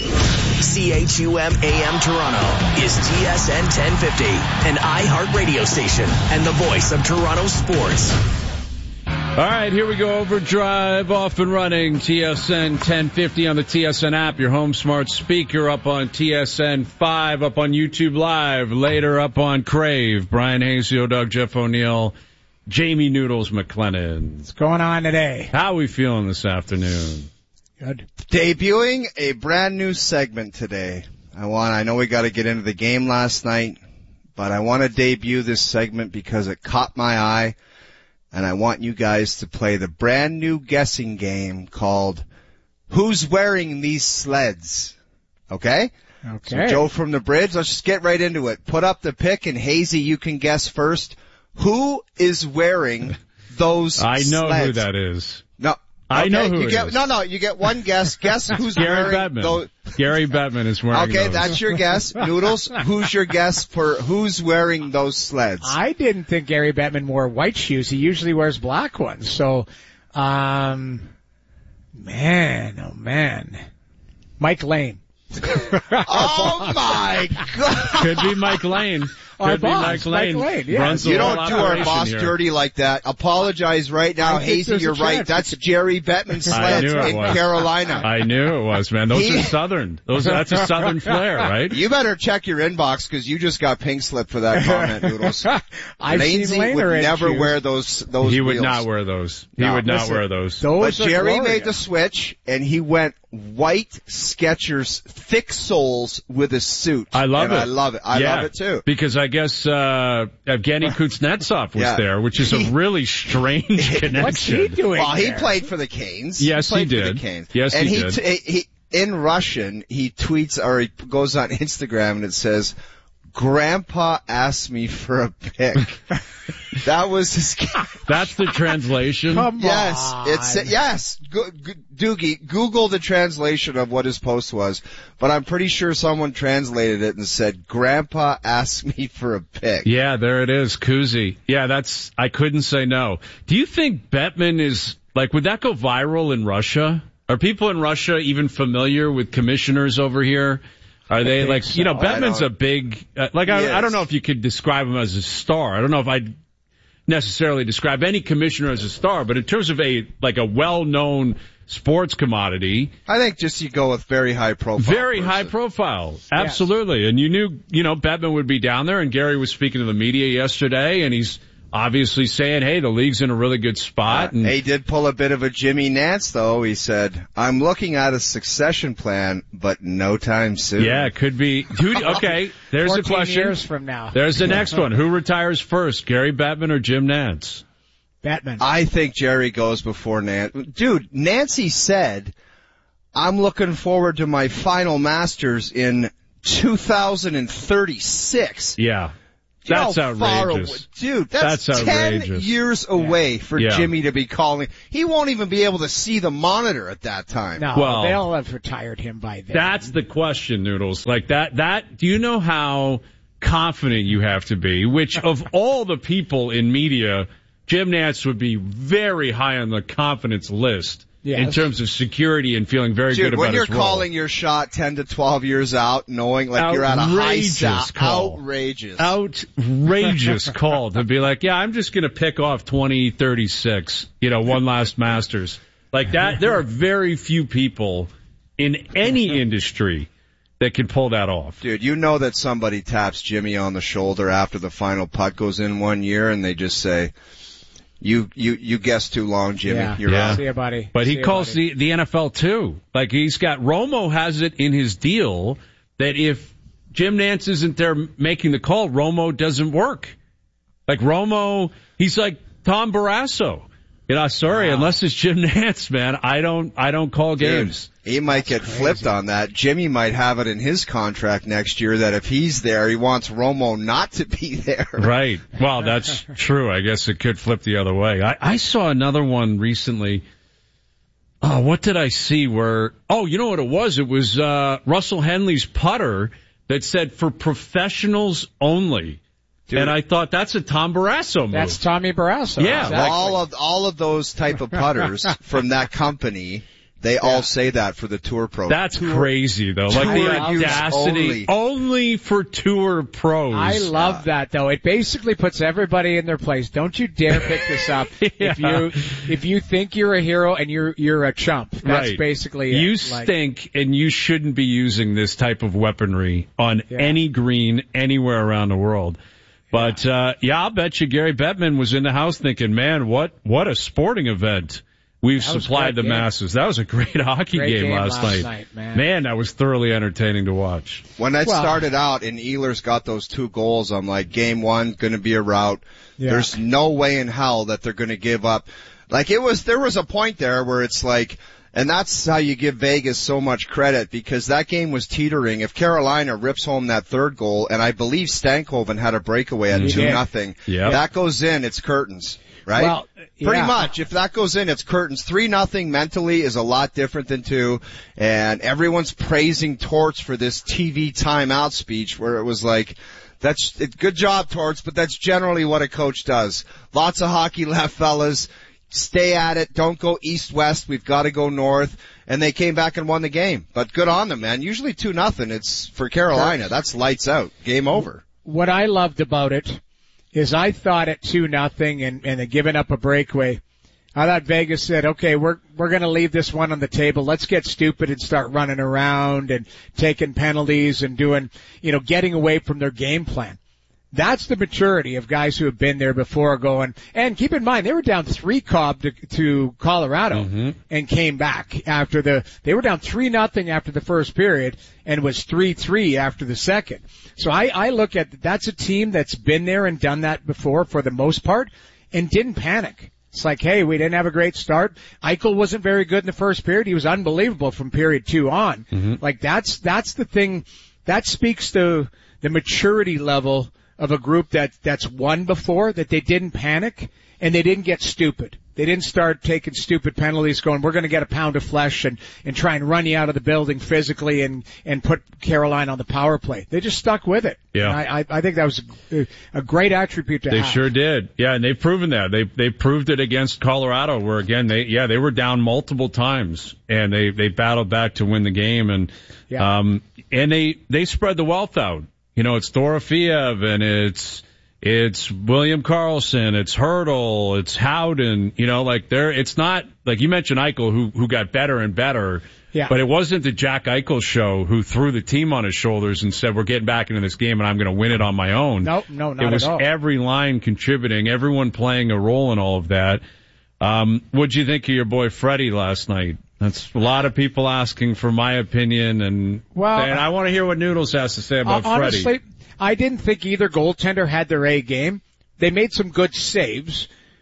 Speaker 5: C H U M A M Toronto is T S N ten fifty, an iHeart radio station and the voice of Toronto sports.
Speaker 1: All right, here we go. Overdrive off and running. T S N ten fifty on the T S N app, your home smart speaker, up on T S N five, up on YouTube Live, later up on Crave. Brian Hazio, Doug, Jeff O'Neill, Jamie Noodles McLennan.
Speaker 2: What's going on today?
Speaker 1: How are we feeling this afternoon?
Speaker 2: Good.
Speaker 3: Debuting a brand new segment today. I want, I know we got to get into the game last night, but I want to debut this segment because it caught my eye, and I want you guys to play the brand new guessing game called Who's Wearing These Sleds? Okay?
Speaker 2: Okay.
Speaker 3: So Joe from the Bridge, let's just get right into it. Put up the pick, and Hazy, you can guess first. Who is wearing those
Speaker 1: I know
Speaker 3: sleds?
Speaker 1: who that is.
Speaker 3: No. Okay,
Speaker 1: I know who
Speaker 3: you
Speaker 1: it
Speaker 3: get,
Speaker 1: is.
Speaker 3: No, no, you get one guess. Guess who's
Speaker 1: Gary
Speaker 3: wearing
Speaker 1: Bettman.
Speaker 3: those.
Speaker 1: Gary Bettman is wearing
Speaker 3: Okay,
Speaker 1: those.
Speaker 3: that's your guess. Noodles, who's your guess for who's wearing those sleds?
Speaker 2: I didn't think Gary Bettman wore white shoes. He usually wears black ones. So, um, man, oh man. Mike Lane.
Speaker 3: Oh my God.
Speaker 1: Could be Mike Lane.
Speaker 2: Our
Speaker 1: Could be
Speaker 2: boss,
Speaker 1: Mike Lane.
Speaker 2: Mike Lane, yeah.
Speaker 1: Runs the
Speaker 3: You
Speaker 1: whole
Speaker 3: don't do our
Speaker 1: operation
Speaker 3: boss
Speaker 1: here.
Speaker 3: dirty like that. Apologize right now,
Speaker 2: I think
Speaker 3: Hazy.
Speaker 2: there's a
Speaker 3: You're right.
Speaker 2: chance.
Speaker 3: That's Jerry Bettman's
Speaker 1: I
Speaker 3: sleds
Speaker 1: knew it
Speaker 3: in
Speaker 1: was.
Speaker 3: Carolina.
Speaker 1: I knew it was, man. Those
Speaker 3: He-
Speaker 1: are Southern. Those that's a Southern flair, right?
Speaker 3: You better check your inbox because you just got pink slip for that comment, Noodles.
Speaker 2: I've
Speaker 3: Lanesy
Speaker 2: seen Laner
Speaker 3: would
Speaker 2: in
Speaker 3: never
Speaker 2: shoes.
Speaker 3: wear those. Those
Speaker 1: He would
Speaker 3: wheels.
Speaker 1: not wear those. He
Speaker 3: No,
Speaker 1: would not
Speaker 3: listen,
Speaker 1: wear those.
Speaker 2: Those
Speaker 3: But
Speaker 2: are
Speaker 3: Jerry
Speaker 2: glorious.
Speaker 3: made the switch, and he went white Skechers thick soles with a suit.
Speaker 1: I love
Speaker 3: and
Speaker 1: it.
Speaker 3: I love it. I
Speaker 1: Yeah,
Speaker 3: love it too.
Speaker 1: Because I guess uh Evgeny Kuznetsov was
Speaker 3: Yeah.
Speaker 1: there, which is a really strange connection.
Speaker 2: What's he doing
Speaker 3: Well, he
Speaker 2: there?
Speaker 3: played for the Canes.
Speaker 1: Yes,
Speaker 3: he, played
Speaker 1: he
Speaker 3: for
Speaker 1: did.
Speaker 3: the Canes.
Speaker 1: Yes,
Speaker 3: and
Speaker 1: he
Speaker 3: he,
Speaker 1: did.
Speaker 3: T- he in Russian he tweets or he goes on Instagram and it says, "Grandpa asked me for a pic." That was his.
Speaker 1: That's the translation.
Speaker 2: Come
Speaker 3: Yes,
Speaker 2: on.
Speaker 3: it's yes. Go, go, Doogie, Google the translation of what his post was, but I'm pretty sure someone translated it and said, "Grandpa asked me for a pic."
Speaker 1: Yeah, there it is, Kuzi. Yeah, that's, I couldn't say no. Do you think Bettman is, like, would that go viral in Russia? Are people in Russia even familiar with commissioners over here? Are they
Speaker 2: think
Speaker 1: like,
Speaker 2: so.
Speaker 1: you know,
Speaker 3: I
Speaker 1: Bettman's
Speaker 3: don't-
Speaker 1: a big, uh, like,
Speaker 3: He
Speaker 1: I, I don't
Speaker 3: is.
Speaker 1: know if you could describe him as a star. I don't know if I'd necessarily describe any commissioner as a star, but in terms of a, like a well-known sports commodity,
Speaker 3: I think just you go with very high profile.
Speaker 1: very
Speaker 3: person.
Speaker 1: high profile. Absolutely. And you knew, you know, Bettman would be down there, and Gary was speaking to the media yesterday, and he's obviously saying, hey, the league's in a really good spot. And
Speaker 3: He did pull a bit of a Jimmy Nance, though. He said, "I'm looking at a succession plan, but no time soon."
Speaker 1: yeah, it could be. Who, okay, there's the
Speaker 2: fourteen
Speaker 1: question.
Speaker 2: years from now.
Speaker 1: There's the next one. Who retires first, Gary Bettman or Jim Nance?
Speaker 2: Bettman.
Speaker 3: I think Jerry goes before Nancy. Dude, Nancy said, I'm looking forward to my final Masters in two thousand thirty-six.
Speaker 1: Yeah. That's outrageous.
Speaker 3: Dude, that's,
Speaker 1: that's
Speaker 3: ten
Speaker 1: outrageous.
Speaker 3: years away
Speaker 1: yeah.
Speaker 3: for
Speaker 1: yeah.
Speaker 3: Jimmy to be calling. He won't even be able to see the monitor at that time.
Speaker 2: No,
Speaker 1: well,
Speaker 2: they'll have retired him by then.
Speaker 1: That's the question, Noodles. Like that, that, do you know how confident you have to be? Which of all the people in media, Jim Nantz would be very high on the confidence list. Yes. In terms of security and feeling very
Speaker 3: Dude,
Speaker 1: good about his role.
Speaker 3: when you're calling your shot ten to twelve years out, knowing like
Speaker 1: outrageous
Speaker 3: you're at a high
Speaker 1: call.
Speaker 3: call. Outrageous.
Speaker 1: Outrageous call to be like, yeah, I'm just going to pick off twenty thirty-six, you know, one last Masters. Like that, there are very few people in any industry that can pull that off.
Speaker 3: Dude, you know that somebody taps Jimmy on the shoulder after the final putt goes in one year and they just say, You you you guessed too long, Jimmy.
Speaker 2: Yeah.
Speaker 3: You're
Speaker 1: yeah.
Speaker 3: out.
Speaker 2: See you, buddy.
Speaker 1: But
Speaker 2: See
Speaker 1: he
Speaker 2: you,
Speaker 1: calls
Speaker 2: buddy.
Speaker 1: the the N F L too. Like he's got Romo has it in his deal that if Jim Nantz isn't there making the call, Romo doesn't work. Like Romo, he's like Tom Barrasso. You know, sorry, wow. unless it's Jim Nantz, man, I don't I don't call games.
Speaker 3: Dude, he might
Speaker 2: That's
Speaker 3: get
Speaker 2: crazy.
Speaker 3: flipped on that. Jimmy might have it in his contract next year that if he's there, he wants Romo not to be there.
Speaker 1: Right. Well, that's true. I guess it could flip the other way. I, I saw another one recently. Oh, what did I see where, oh, you know what it was? It was, uh, Russell Henley's putter that said for professionals only. Dude. And I thought that's a Tom Barrasso move.
Speaker 2: That's Tommy Barrasso.
Speaker 1: Yeah.
Speaker 2: Exactly.
Speaker 3: Well, all of, all of those type of putters from that company, they yeah. all say that for the Tour Pro.
Speaker 1: That's
Speaker 3: tour,
Speaker 1: crazy though. Like the audacity. Only. only for Tour Pros.
Speaker 2: I love yeah. that though. It basically puts everybody in their place. Don't you dare pick this up. yeah. If you, if you think you're a hero and you're, you're a chump. That's
Speaker 1: right.
Speaker 2: basically it.
Speaker 1: You
Speaker 2: like,
Speaker 1: stink and you shouldn't be using this type of weaponry on
Speaker 2: yeah.
Speaker 1: any green anywhere around the world. But, uh, yeah, I'll bet you Gary Bettman was in the house thinking, man, what, what a sporting event we've supplied the
Speaker 2: game.
Speaker 1: masses. That was a great hockey
Speaker 2: great
Speaker 1: game,
Speaker 2: game
Speaker 1: last,
Speaker 2: last
Speaker 1: night.
Speaker 2: night man.
Speaker 1: man, that was thoroughly entertaining to watch.
Speaker 3: When that
Speaker 2: well,
Speaker 3: started out and Ehlers got those two goals, I'm like, game one, gonna be a rout.
Speaker 2: Yeah.
Speaker 3: There's no way in hell that they're gonna give up. Like it was, there was a point there where it's like, and that's how you give Vegas so much credit because that game was teetering. If Carolina rips home that third goal, and I believe Stankoven had a breakaway at two nothing,
Speaker 1: yep.
Speaker 3: that goes in, it's curtains, right?
Speaker 2: Well,
Speaker 3: Pretty
Speaker 2: yeah.
Speaker 3: much. If that goes in, it's curtains. Three nothing mentally is a lot different than two, and everyone's praising Torts for this T V timeout speech where it was like, that's it, good job, Torts, but that's generally what a coach does. Lots of hockey left, fellas. Stay at it. Don't go east-west. We've got to go north. And they came back and won the game. But good on them, man. Usually two nothing. It's for Carolina. That's lights out. Game over.
Speaker 2: What I loved about it is I thought at two nothing and, and they're giving up a breakaway. I thought Vegas said, okay, we're, we're going to leave this one on the table. Let's get stupid and start running around and taking penalties and doing, you know, getting away from their game plan. That's the maturity of guys who have been there before going, and keep in mind, they were down three Cobb to, to Colorado
Speaker 1: mm-hmm.
Speaker 2: and came back after the, they were down three nothing after the first period and was three three after the second. So I, I look at, that's a team that's been there and done that before for the most part and didn't panic. It's like, hey, we didn't have a great start. Eichel wasn't very good in the first period. He was unbelievable from period two on.
Speaker 1: Mm-hmm.
Speaker 2: Like that's, that's the thing, that speaks to the maturity level of a group that that's won before, that they didn't panic and they didn't get stupid. They didn't start taking stupid penalties going, we're going to get a pound of flesh and, and try and run you out of the building physically and, and put Carolina on the power play. They just stuck with it.
Speaker 1: Yeah.
Speaker 2: And I, I, I think that was a, a great attribute to
Speaker 1: they
Speaker 2: have.
Speaker 1: They sure did. Yeah, and they've proven that. They, they proved it against Colorado where again, they, yeah, they were down multiple times and they, they battled back to win the game and,
Speaker 2: yeah.
Speaker 1: um, and they, they spread the wealth out. You know, it's Dorofeev and it's, it's William Karlsson, it's Hurdle, it's Howden, you know, like they're, it's not, like you mentioned Eichel who, who got better and better.
Speaker 2: Yeah.
Speaker 1: But it wasn't the Jack Eichel show who threw the team on his shoulders and said, we're getting back into this game and I'm going to win it on my own.
Speaker 2: Nope, no, not
Speaker 1: It was
Speaker 2: at all.
Speaker 1: every line contributing, everyone playing a role in all of that. Um, what'd you think of your boy Freddie last night? That's a lot of people asking for my opinion, and
Speaker 2: well,
Speaker 1: and I want to hear what Noodles has to say about
Speaker 2: uh, honestly,
Speaker 1: Freddie.
Speaker 2: I didn't think either goaltender had their A game. They made some good saves,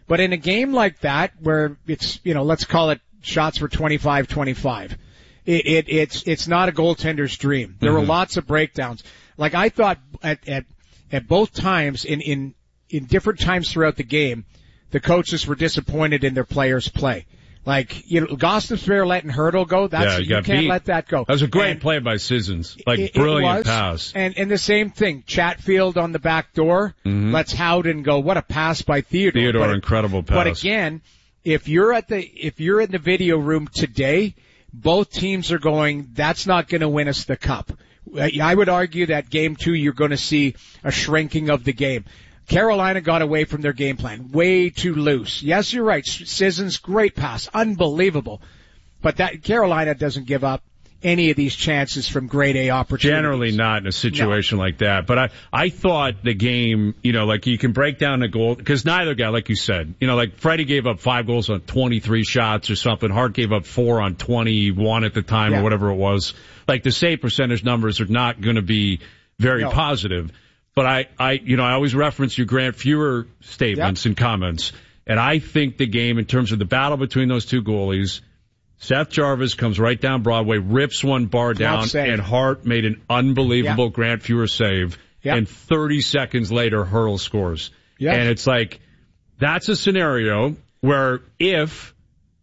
Speaker 2: But in a game like that, where it's, you know, let's call it shots for twenty-five twenty-five, it, it, it's, it's not a goaltender's dream. There mm-hmm. were lots of breakdowns. Like I thought at, at, at both times in, in, in different times throughout the game, the coaches were disappointed in their players' play. Like, you know, Gostisbehere letting Hurdle go, that's,
Speaker 1: yeah, you,
Speaker 2: you can't
Speaker 1: beat.
Speaker 2: let that go.
Speaker 1: That was a great
Speaker 2: and
Speaker 1: play by Sissons. Like,
Speaker 2: it,
Speaker 1: brilliant
Speaker 2: it was,
Speaker 1: pass.
Speaker 2: And, and the same thing, Chatfield on the back door,
Speaker 1: mm-hmm.
Speaker 2: lets Howden go. What a pass by Theodore.
Speaker 1: Theodore,
Speaker 2: but,
Speaker 1: incredible pass.
Speaker 2: But again, if you're at the, if you're in the video room today, both teams are going, that's not going to win us the cup. I would argue that game two, you're going to see a shrinking of the game. Carolina got away from their game plan. Way too loose. Yes, you're right. Sissons, great pass. Unbelievable. But that Carolina doesn't give up any of these chances from grade A opportunities.
Speaker 1: Generally not in a situation
Speaker 2: no.
Speaker 1: like that. But I, I thought the game, you know, like you can break down the goal, because neither guy, like you said, you know, like Freddie gave up five goals on twenty-three shots or something. Hart gave up four on twenty-one at the time yeah. or whatever it was. Like the save percentage numbers are not going to be very no. positive. But I, I, you know, I always reference your Grant Fuhrer statements yep. and comments. And I think the game, in terms of the battle between those two goalies, Seth Jarvis comes right down Broadway, rips one bar down, and Hart made an unbelievable yep. Grant Fuhrer save. Yep. And thirty seconds later, Hurdle scores. Yep. And it's like, that's a scenario where if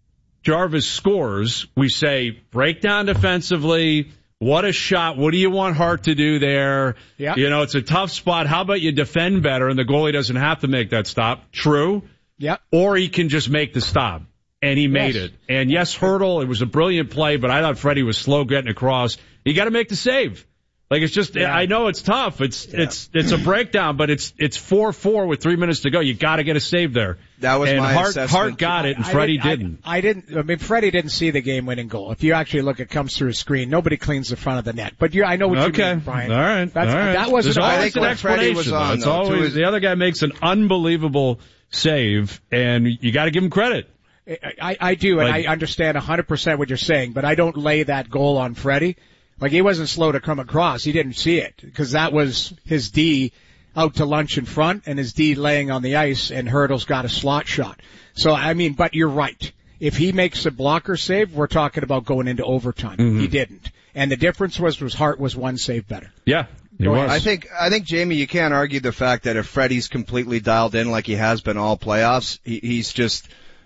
Speaker 1: Jarvis scores, we say, break down defensively. What a shot. What do you want Hart to do there?
Speaker 2: Yep.
Speaker 1: You know, it's a tough spot. How about you defend better and the goalie doesn't have to make that stop? True.
Speaker 2: Yep.
Speaker 1: Or he can just make the stop. And he made yes. it. And yes, Hurdle, it was a brilliant play, but I thought Freddie was slow getting across. You got to make the save. Like, it's just, yeah. I know it's tough. It's, yeah. it's, it's a breakdown, but it's, it's four four with three minutes to go. You got to get a save there.
Speaker 3: That was
Speaker 1: and
Speaker 3: my
Speaker 1: Hart,
Speaker 3: assessment.
Speaker 1: Hart got it, and Freddie
Speaker 2: I
Speaker 1: didn't.
Speaker 2: I, I didn't, I mean, Freddie didn't see the game-winning goal. If you actually look, it comes through a screen. Nobody cleans the front of the net. But you, I know what
Speaker 1: okay.
Speaker 2: you mean, Brian.
Speaker 1: All right.
Speaker 2: That's,
Speaker 1: All right.
Speaker 2: That wasn't,
Speaker 1: There's
Speaker 2: I
Speaker 1: always
Speaker 2: think
Speaker 1: an explanation.
Speaker 3: Was on,
Speaker 1: it's
Speaker 3: though,
Speaker 1: always,
Speaker 3: his...
Speaker 1: the other guy makes an unbelievable save, and you got to give him credit.
Speaker 2: I, I do, and
Speaker 1: like,
Speaker 2: I understand one hundred percent what you're saying, but I don't lay that goal on Freddie. Like, he wasn't slow to come across. He didn't see it, because that was his D out to lunch in front, and his D laying on the ice, and Hurdle's got a slot shot. So, I mean, but you're right. If he makes a blocker save, we're talking about going into overtime. Mm-hmm. He didn't. And the difference was, was Hart was one save better.
Speaker 1: Yeah. He was.
Speaker 3: I think, I think, Jamie, you can't argue the fact that if Freddie's completely dialed in like he has been all playoffs, he, he's just,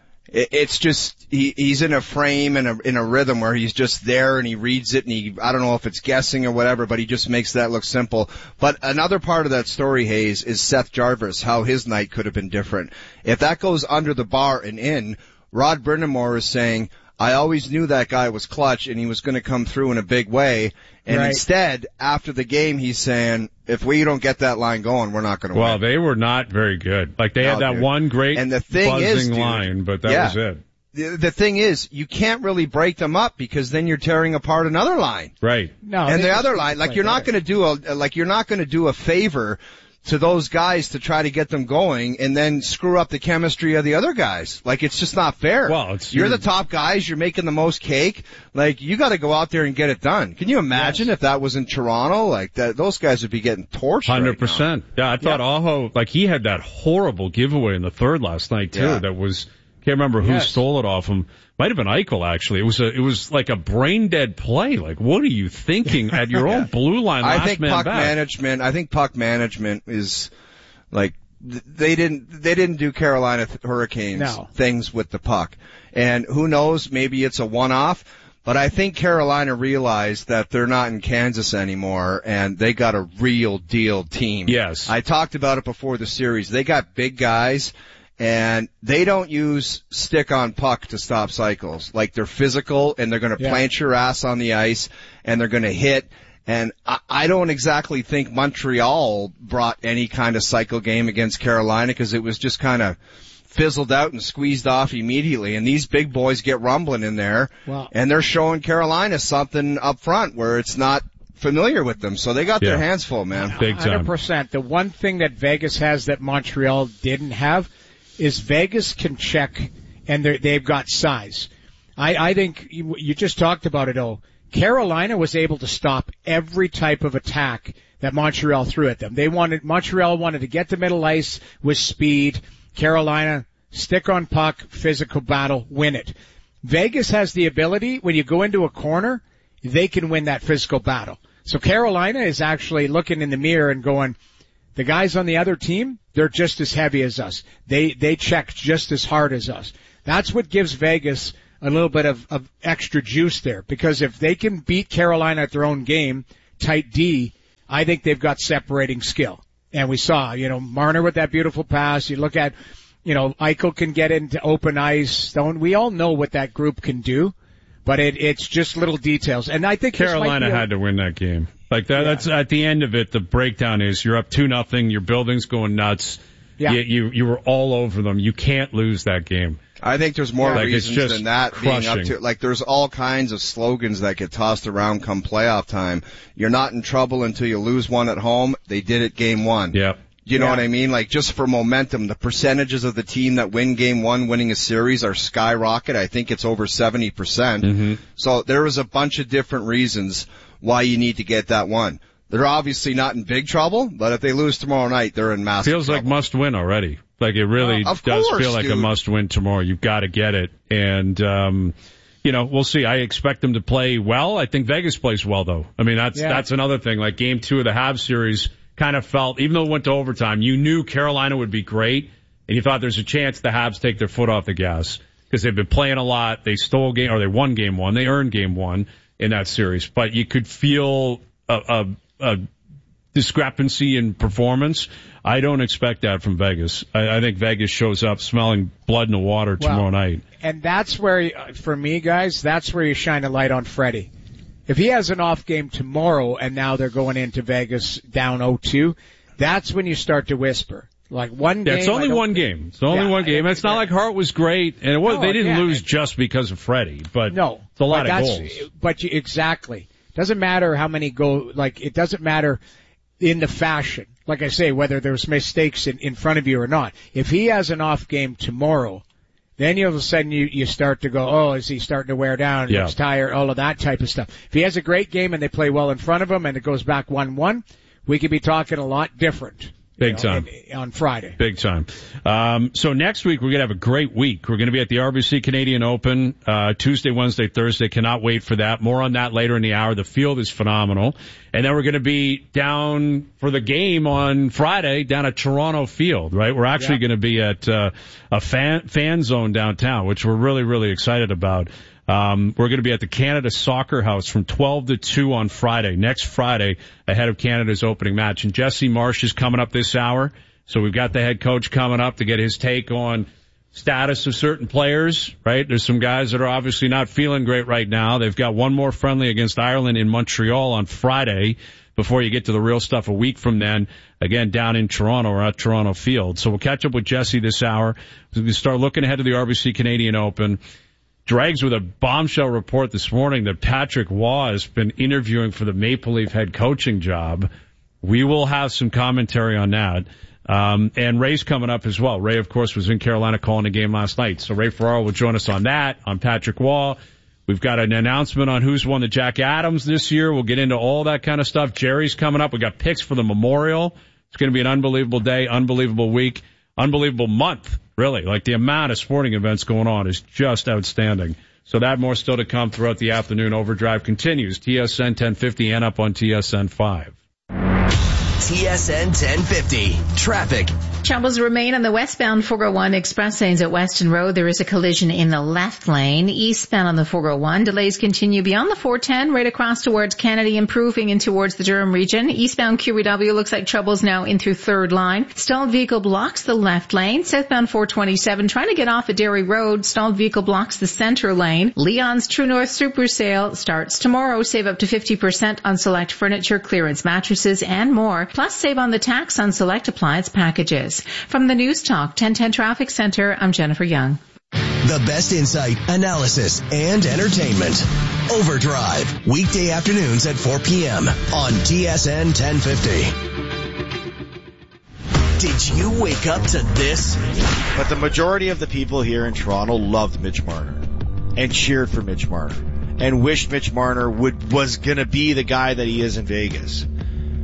Speaker 3: it's just, he, he's in a frame and a, in a rhythm where he's just there and he reads it and he, I don't know if it's guessing or whatever, but he just makes that look simple. But another part of that story, Hayes, is Seth Jarvis, how his night could have been different. If that goes under the bar and in, Rod Brindamore is saying, I always knew that guy was clutch and he was going to come through in a big way. And right. instead, after the game, he's saying, if we don't get that line going, we're not going to
Speaker 1: well,
Speaker 3: win.
Speaker 1: Well, they were not very good. Like, they
Speaker 3: no,
Speaker 1: had that
Speaker 3: dude.
Speaker 1: one great
Speaker 3: and the thing
Speaker 1: buzzing
Speaker 3: is, dude,
Speaker 1: line, but that
Speaker 3: yeah,
Speaker 1: was it.
Speaker 3: The, the thing is, you can't really break them up because then you're tearing apart another line.
Speaker 1: Right.
Speaker 2: No,
Speaker 3: and the other line, like, you're not going to do a, like, you're not going to do a favor to those guys to try to get them going and then screw up the chemistry of the other guys. Like, it's just not fair.
Speaker 1: Well, it's
Speaker 3: you're
Speaker 1: your...
Speaker 3: the top guys. You're making the most cake. Like, you got to go out there and get it done. Can you imagine yes. if that was in Toronto? Like, that, those guys would be getting torched.
Speaker 1: one hundred
Speaker 3: right
Speaker 1: percent.
Speaker 3: now.
Speaker 1: Yeah, I thought yeah. Aho, like, he had that horrible giveaway in the third last night too. Yeah. That was, can't remember who yes. stole it off him. Might have been Eichel, actually. It was a, it was like a brain dead play. Like, what are you thinking at your yeah. own blue line? Last
Speaker 3: I think
Speaker 1: man
Speaker 3: puck
Speaker 1: back.
Speaker 3: management. I think puck management is. Like, they didn't, they didn't do Carolina Hurricanes
Speaker 2: no.
Speaker 3: things with the puck. And who knows, maybe it's a one-off, but I think Carolina realized that they're not in Kansas anymore and they got a real deal team.
Speaker 1: Yes.
Speaker 3: I talked about it before the series. They got big guys and they don't use stick on puck to stop cycles. Like, they're physical and they're going to yeah. plant your ass on the ice and they're going to hit. And I don't exactly think Montreal brought any kind of cycle game against Carolina because it was just kind of fizzled out and squeezed off immediately. And these big boys get rumbling in there,
Speaker 2: wow.
Speaker 3: and they're showing Carolina something up front where it's not familiar with them. So they got yeah. their hands full, man.
Speaker 1: Big time.
Speaker 2: one hundred percent. The one thing that Vegas has that Montreal didn't have is Vegas can check, and they've got size. I, I think you, you just talked about it, oh. Carolina was able to stop every type of attack that Montreal threw at them. They wanted, Montreal wanted to get to middle ice with speed. Carolina stick on puck, physical battle, win it. Vegas has the ability, when you go into a corner, they can win that physical battle. So Carolina is actually looking in the mirror and going, the guys on the other team, they're just as heavy as us. They, they check just as hard as us. That's what gives Vegas a little bit of, of extra juice there, because if they can beat Carolina at their own game, tight D, I think they've got separating skill. And we saw, you know, Marner with that beautiful pass. You look at, you know, Eichel can get into open ice. Don't we all know what that group can do? But it, it's just little details. And I think
Speaker 1: Carolina
Speaker 2: a,
Speaker 1: had to win that game. Like that, yeah. That's at the end of it. The breakdown is you're up two nothing. Your building's going nuts. Yeah. You, you you were all over them. You can't lose that game.
Speaker 3: I think there's more
Speaker 1: like
Speaker 3: reasons than that
Speaker 1: crushing.
Speaker 3: being up to. Like there's all kinds of slogans that get tossed around come playoff time. You're not in trouble until you lose one at home. They did it game one.
Speaker 1: Yep.
Speaker 3: You know
Speaker 2: yeah.
Speaker 3: what I mean? Like, just for momentum, the percentages of the team that win game one winning a series are skyrocket. I think it's over seventy percent.
Speaker 1: Mm-hmm.
Speaker 3: So there is a bunch of different reasons why you need to get that one. They're obviously not in big trouble, but if they lose tomorrow night, they're in massive
Speaker 1: Feels
Speaker 3: trouble.
Speaker 1: like must win already. Like, it really
Speaker 3: uh,
Speaker 1: does
Speaker 3: course,
Speaker 1: feel like
Speaker 3: dude.
Speaker 1: a must win tomorrow. You've got to get it. And, um, you know, we'll see. I expect them to play well. I think Vegas plays well, though. I mean, that's,
Speaker 2: yeah.
Speaker 1: that's another thing. Like, game two of the Habs series kind of felt, even though it went to overtime, you knew Carolina would be great, and you thought there's a chance the Habs take their foot off the gas because they've been playing a lot. They stole game, or they won game one. They earned game one in that series. But you could feel a, a, a discrepancy in performance. I don't expect that from Vegas. I, I think Vegas shows up smelling blood in the water tomorrow
Speaker 2: well,
Speaker 1: night.
Speaker 2: And that's where, for me, guys, that's where you shine a light on Freddie. If he has an off game tomorrow and now they're going into Vegas down oh two, that's when you start to whisper. Like one game.
Speaker 1: Yeah, it's only one game. It's only
Speaker 2: yeah,
Speaker 1: one game. It's not yeah. like Hart was great, and it was.
Speaker 2: No,
Speaker 1: they didn't
Speaker 2: yeah.
Speaker 1: lose just because of Freddie, but
Speaker 2: no,
Speaker 1: it's a lot
Speaker 2: but
Speaker 1: of goals.
Speaker 2: But you, exactly, doesn't matter how many go. Like it doesn't matter in the fashion. Like I say, whether there's mistakes in, in front of you or not. If he has an off game tomorrow, then you all of a sudden you, you start to go, oh, is he starting to wear down?
Speaker 1: Yeah.
Speaker 2: Looks tired, all of that type of stuff. If he has a great game and they play well in front of him and it goes back one one, we could be talking a lot different.
Speaker 1: Big
Speaker 2: you know,
Speaker 1: time.
Speaker 2: in, on Friday.
Speaker 1: Big time. Um, so next week we're going to have a great week. We're going to be at the R B C Canadian Open, uh, Tuesday, Wednesday, Thursday. Cannot wait for that. More on that later in the hour. The field is phenomenal. And then we're going to be down for the game on Friday down at Toronto Field, right? We're actually yeah. going to be at, uh, a fan, fan zone downtown, which we're really, really excited about. Um, we're going to be at the Canada Soccer House from twelve to two on Friday, next Friday, ahead of Canada's opening match. And Jesse Marsh is coming up this hour. So we've got the head coach coming up to get his take on status of certain players, right? There's some guys that are obviously not feeling great right now. They've got one more friendly against Ireland in Montreal on Friday before you get to the real stuff a week from then, again, down in Toronto or at Toronto Field. So we'll catch up with Jesse this hour. We're going to start looking ahead to the R B C Canadian Open. Drags with a bombshell report this morning that Patrick Waugh has been interviewing for the Maple Leaf head coaching job. We will have some commentary on that. Um, and Ray's coming up as well. Ray, of course, was in Carolina calling the game last night. So Ray Ferraro will join us on that, on Patrick Waugh. We've got an announcement on who's won the Jack Adams this year. We'll get into all that kind of stuff. Jerry's coming up. We got picks for the Memorial. It's going to be an unbelievable day, unbelievable week, unbelievable month. Really, like the amount of sporting events going on is just outstanding. So that more still to come throughout the afternoon. Overdrive continues. T S N ten fifty and up on T S N five.
Speaker 6: T S N ten fifty. Traffic.
Speaker 4: Troubles remain on the westbound four oh one express lanes at Weston Road. There is a collision in the left lane. Eastbound on the four oh one. Delays continue beyond the four ten, right across towards Kennedy, improving in towards the Durham region. Eastbound Q E W looks like troubles now in through third line. Stalled vehicle blocks the left lane. Southbound four twenty-seven trying to get off at Derry Road. Stalled vehicle blocks the center lane. Leon's True North Super Sale starts tomorrow. Save up to fifty percent on select furniture, clearance mattresses, and more. Plus save on the tax on select appliance packages. From the News Talk ten ten Traffic Center, I'm Jennifer Young.
Speaker 6: The best insight, analysis, and entertainment. Overdrive, weekday afternoons at four p.m. on T S N ten fifty. Did you wake up to this?
Speaker 10: But the majority of the people here in Toronto loved Mitch Marner and cheered for Mitch Marner and wished Mitch Marner would was going to be the guy that he is in Vegas.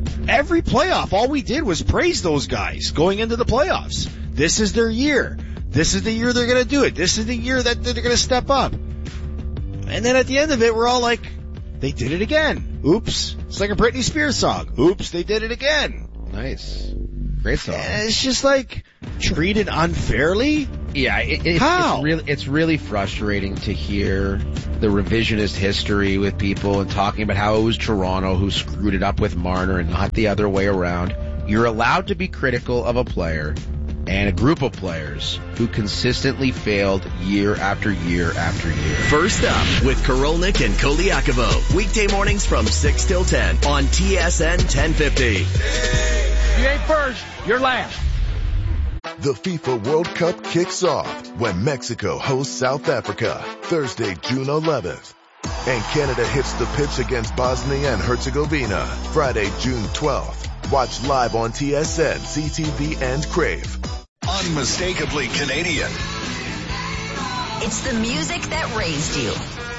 Speaker 10: Every playoff, all we did was praise those guys going into the playoffs. This is their year. This is the year they're going to do it. This is the year that they're going to step up. And then at the end of it, we're all like, they did it again. Oops. It's like a Britney Spears song. Oops, they did it again.
Speaker 14: Nice. Great song.
Speaker 10: And it's just like treated unfairly.
Speaker 14: Yeah, it, it,
Speaker 10: How?
Speaker 14: it's really it's really frustrating to hear the revisionist history with people and talking about how it was Toronto who screwed it up with Marner and not the other way around. You're allowed to be critical of a player and a group of players who consistently failed year after year after year.
Speaker 6: First up with Korolnik and Koliakovo. Weekday mornings from six till ten on T S N ten fifty.
Speaker 13: You ain't first, you're last.
Speaker 15: The FIFA World Cup kicks off when Mexico hosts South Africa Thursday, June eleventh. And Canada hits the pitch against Bosnia and Herzegovina Friday, June twelfth. Watch live on T S N, C T V, and Crave.
Speaker 16: Unmistakably Canadian.
Speaker 9: It's the music that raised you.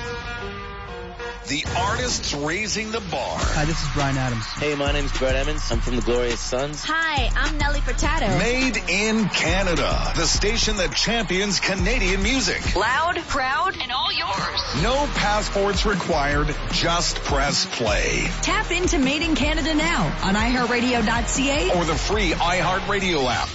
Speaker 16: The artists raising the bar.
Speaker 18: Hi, this is Bryan Adams.
Speaker 25: Hey, my name's Brett Emmons. I'm from the Glorious Sons.
Speaker 9: Hi, I'm Nelly Furtado.
Speaker 16: Made in Canada. The station that champions Canadian music.
Speaker 9: Loud, proud, and all yours.
Speaker 16: No passports required. Just press play.
Speaker 9: Tap into Made in Canada now on i heart radio dot c a
Speaker 16: or the free iHeartRadio app.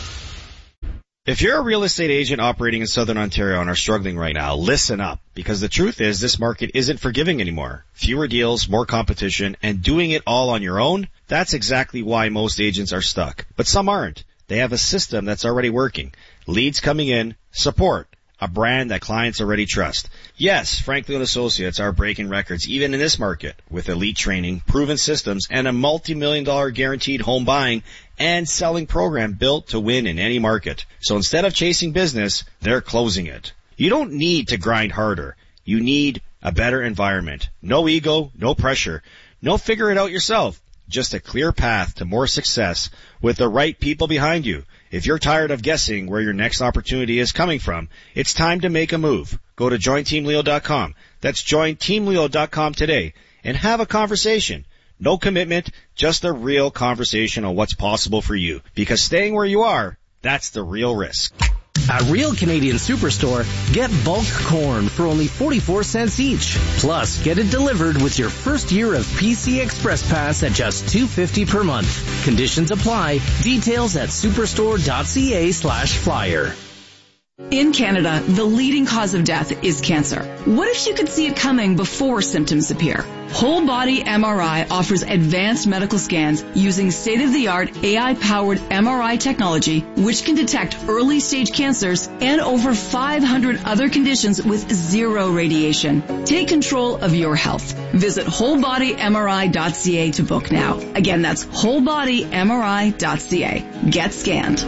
Speaker 10: If you're a real estate agent operating in Southern Ontario and are struggling right now, listen up. Because the truth is this market isn't forgiving anymore. Fewer deals, more competition, and doing it all on your own, that's exactly why most agents are stuck. But some aren't. They have a system that's already working. Leads coming in, support, a brand that clients already trust. Yes, Franklin and Associates are breaking records even in this market with elite training, proven systems, and a multi-million dollar guaranteed home buying and selling program built to win in any market. So instead of chasing business, they're closing it. You don't need to grind harder. You need a better environment. No ego, no pressure. No figure it out yourself. Just a clear path to more success with the right people behind you. If you're tired of guessing where your next opportunity is coming from, it's time to make a move. Go to join team leo dot com. That's join team leo dot com today and have a conversation. No commitment, just a real conversation on what's possible for you. Because staying where you are, that's the real risk.
Speaker 26: At Real Canadian Superstore, get bulk corn for only forty-four cents each. Plus, get it delivered with your first year of P C Express Pass at just two dollars and fifty cents per month. Conditions apply. Details at superstore dot c a slash flyer.
Speaker 27: In Canada, the leading cause of death is cancer. What if you could see it coming before symptoms appear? Whole Body M R I offers advanced medical scans using state-of-the-art A I-powered M R I technology, which can detect early-stage cancers and over five hundred other conditions with zero radiation. Take control of your health. Visit whole body m r i dot c a to book now. Again, that's whole body m r i dot c a. Get scanned.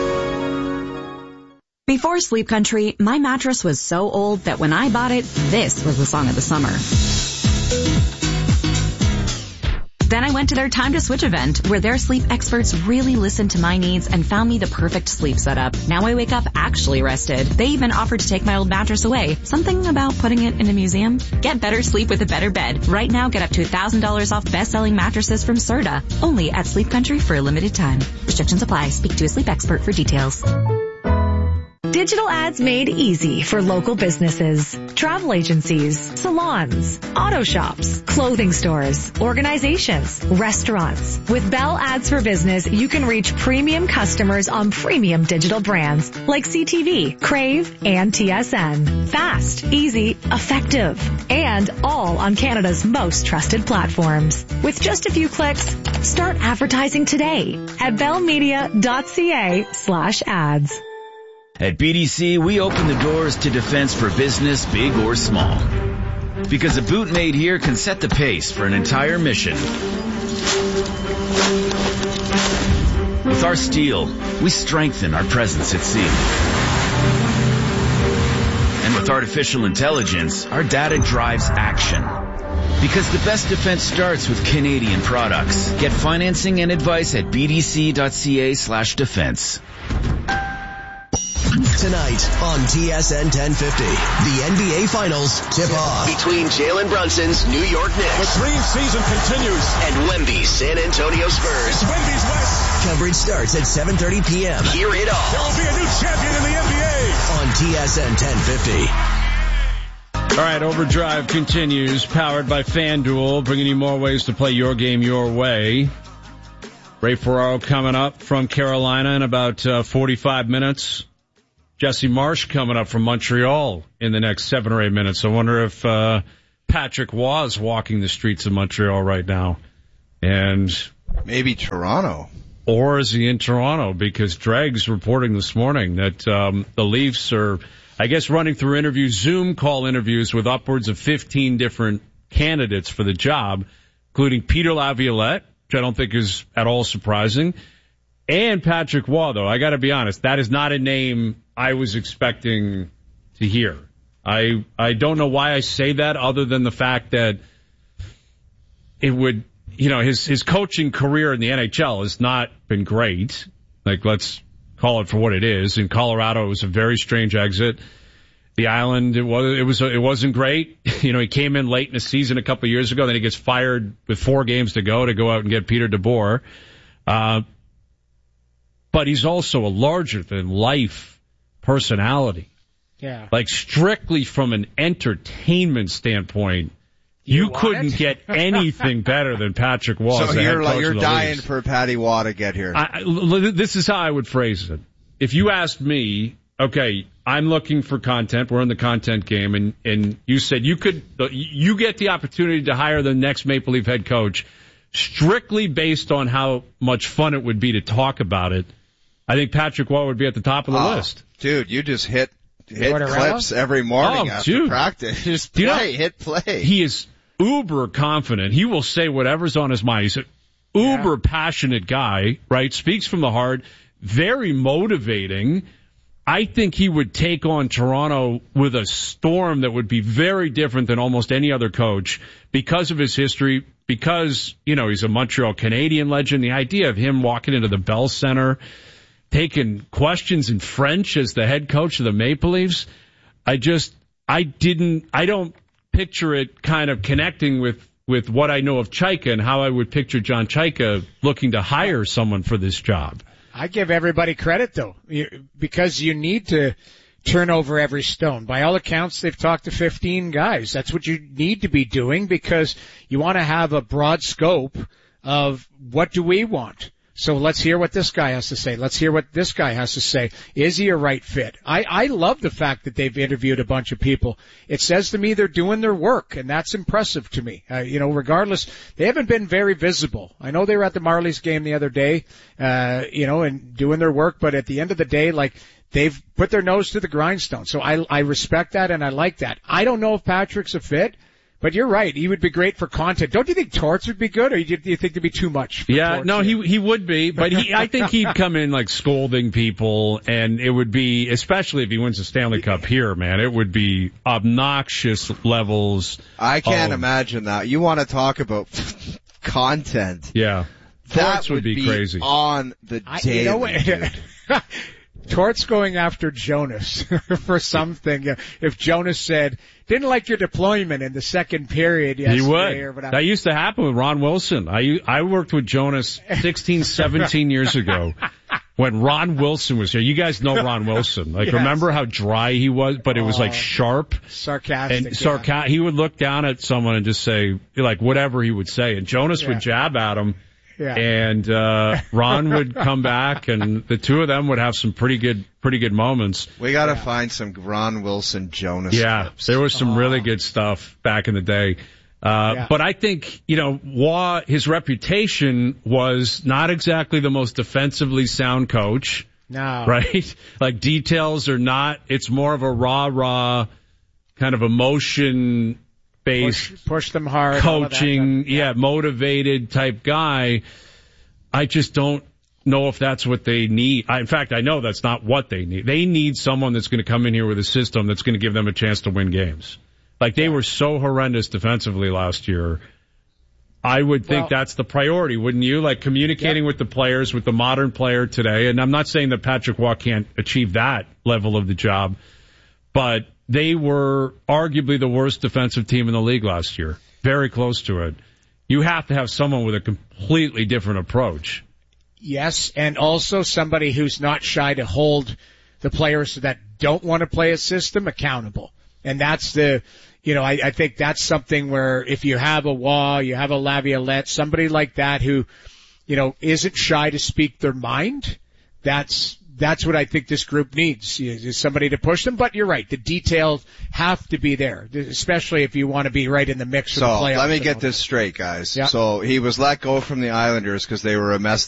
Speaker 19: Before Sleep Country, my mattress was so old that when I bought it, this was the song of the summer. Then I went to their Time to Switch event, where their sleep experts really listened to my needs and found me the perfect sleep setup. Now I wake up actually rested. They even offered to take my old mattress away. Something about putting it in a museum? Get better sleep with a better bed. Right now, get up to one thousand dollars off best-selling mattresses from Serta. Only at Sleep Country for a limited time. Restrictions apply. Speak to a sleep expert for details.
Speaker 28: Digital ads made easy for local businesses, travel agencies, salons, auto shops, clothing stores, organizations, restaurants. With Bell Ads for Business, you can reach premium customers on premium digital brands like C T V, Crave, and T S N. Fast, easy, effective, and all on Canada's most trusted platforms. With just a few clicks, start advertising today at bell media dot c a slash ads.
Speaker 29: At B D C, we open the doors to defense for business, big or small. Because a boot made here can set the pace for an entire mission. With our steel, we strengthen our presence at sea. And with artificial intelligence, our data drives action. Because the best defense starts with Canadian products. Get financing and advice at b d c dot c a slash defense.
Speaker 6: Tonight on T S N ten fifty, the N B A Finals tip off between Jalen Brunson's New York Knicks.
Speaker 8: The dream season continues.
Speaker 6: And Wemby's San Antonio Spurs.
Speaker 8: It's Wemby's West.
Speaker 6: Coverage starts at seven thirty p.m. Hear it all.
Speaker 16: There will be a new champion in the N B A.
Speaker 6: On T S N ten fifty.
Speaker 1: All right, Overdrive continues, powered by FanDuel, bringing you more ways to play your game your way. Ray Ferraro coming up from Carolina in about uh, forty-five minutes. Jesse Marsh coming up from Montreal in the next seven or eight minutes. I wonder if uh, Patrick Waugh is walking the streets of Montreal right now. And
Speaker 3: maybe Toronto.
Speaker 1: Or is he in Toronto? Because Dregg's reporting this morning that um, the Leafs are, I guess, running through interviews, Zoom call interviews with upwards of fifteen different candidates for the job, including Peter Laviolette, which I don't think is at all surprising, and Patrick Waugh, though. I got to be honest, that is not a name I was expecting to hear. I I don't know why I say that other than the fact that it would, you know, his, his coaching career in the N H L has not been great. Like, let's call it for what it is. In Colorado, it was a very strange exit. The Island, it was, it was, it wasn't great. You know, he came in late in the season a couple of years ago, then he gets fired with four games to go to go out and get Peter DeBoer. Uh, but he's also a larger than life personality.
Speaker 2: Yeah.
Speaker 1: Like, strictly from an entertainment standpoint, you, you couldn't get anything better than Patrick Waugh.
Speaker 3: So you're like, you're dying
Speaker 1: Leafs.
Speaker 3: for Patty Waugh to get here.
Speaker 1: I, I, this is how I would phrase it. If you asked me, okay, I'm looking for content, we're in the content game, and, and you said you could, you get the opportunity to hire the next Maple Leaf head coach strictly based on how much fun it would be to talk about it, I think Patrick Waugh would be at the top of the
Speaker 3: oh,
Speaker 1: list.
Speaker 3: Dude, you just hit hit clips every morning
Speaker 1: oh,
Speaker 3: after
Speaker 1: dude.
Speaker 3: practice. Just play,
Speaker 1: you know,
Speaker 3: hit play.
Speaker 1: He is uber confident. He will say whatever's on his mind. He's an uber yeah. passionate guy, right? Speaks from the heart, very motivating. I think he would take on Toronto with a storm that would be very different than almost any other coach because of his history, because, you know, he's a Montreal Canadian legend. The idea of him walking into the Bell Center, taking questions in French as the head coach of the Maple Leafs, I just, I didn't, I don't picture it kind of connecting with, with what I know of Chaika and how I would picture John Chaika looking to hire someone for this job.
Speaker 2: I give everybody credit, though, because you need to turn over every stone. By all accounts, they've talked to fifteen guys. That's what you need to be doing because you want to have a broad scope of what do we want. So let's hear what this guy has to say. Let's hear what this guy has to say. Is he a right fit? I, I love the fact that they've interviewed a bunch of people. It says to me they're doing their work, and that's impressive to me. Uh, you know, regardless, they haven't been very visible. I know they were at the Marlies game the other day, uh, you know, and doing their work, but at the end of the day, like, they've put their nose to the grindstone. So I, I respect that, and I like that. I don't know if Patrick's a fit. But you're right. He would be great for content. Don't you think Torts would be good, or do you think there'd be too much? For
Speaker 1: yeah,
Speaker 2: Torts
Speaker 1: no,
Speaker 2: here?
Speaker 1: he he would be, but he I think he'd come in like scolding people, and it would be, especially if he wins the Stanley Cup here, man, it would be obnoxious levels.
Speaker 3: I can't
Speaker 1: of,
Speaker 3: imagine that. You want to talk about content?
Speaker 1: Yeah,
Speaker 3: that
Speaker 1: Torts would,
Speaker 3: would
Speaker 1: be,
Speaker 3: be
Speaker 1: crazy
Speaker 3: on the
Speaker 2: I,
Speaker 3: daily.
Speaker 2: You know what? Torts going after Jonas for something. If Jonas said, didn't like your deployment in the second period yesterday.
Speaker 1: He would.
Speaker 2: Or whatever.
Speaker 1: That used to happen with Ron Wilson. I, I worked with Jonas sixteen, seventeen years ago when Ron Wilson was here. You guys know Ron Wilson. Like, yes. Remember how dry he was, but it was like sharp.
Speaker 2: Sarcastic.
Speaker 1: And sarca- yeah. He would look down at someone and just say, like, whatever he would say. And Jonas yeah. would jab at him.
Speaker 2: Yeah.
Speaker 1: And uh Ron would come back, and the two of them would have some pretty good, pretty good moments.
Speaker 3: We got to
Speaker 2: yeah.
Speaker 3: find some Ron Wilson Jonas.
Speaker 1: Yeah,
Speaker 3: clips.
Speaker 1: there was some
Speaker 2: oh.
Speaker 1: really good stuff back in the day. Uh yeah. But I think, you know, Waugh, his reputation was not exactly the most defensively sound coach.
Speaker 2: No.
Speaker 1: Right? Like, details are not. It's more of a rah rah kind of emotion. Based
Speaker 2: push, push them hard,
Speaker 1: coaching,
Speaker 2: yeah.
Speaker 1: yeah, motivated type guy. I just don't know if that's what they need. I, in fact, I know that's not what they need. They need someone that's going to come in here with a system that's going to give them a chance to win games. Like, they were so horrendous defensively last year. I would think well, that's the priority, wouldn't you? Like, communicating yeah. with the players, with the modern player today. And I'm not saying that Patrick Waugh can't achieve that level of the job, but they were arguably the worst defensive team in the league last year. Very close to it. You have to have someone with a completely different approach.
Speaker 2: Yes, and also somebody who's not shy to hold the players that don't want to play a system accountable. And that's the, you know, I, I think that's something where if you have a Waugh, you have a Laviolette, somebody like that who, you know, isn't shy to speak their mind, that's, that's what I think this group needs, is somebody to push them. But you're right, the details have to be there, especially if you want to be right in the mix for
Speaker 3: so,
Speaker 2: the playoffs.
Speaker 3: Let me get this straight, guys.
Speaker 2: Yeah.
Speaker 3: So he was let go from the Islanders because they were a mess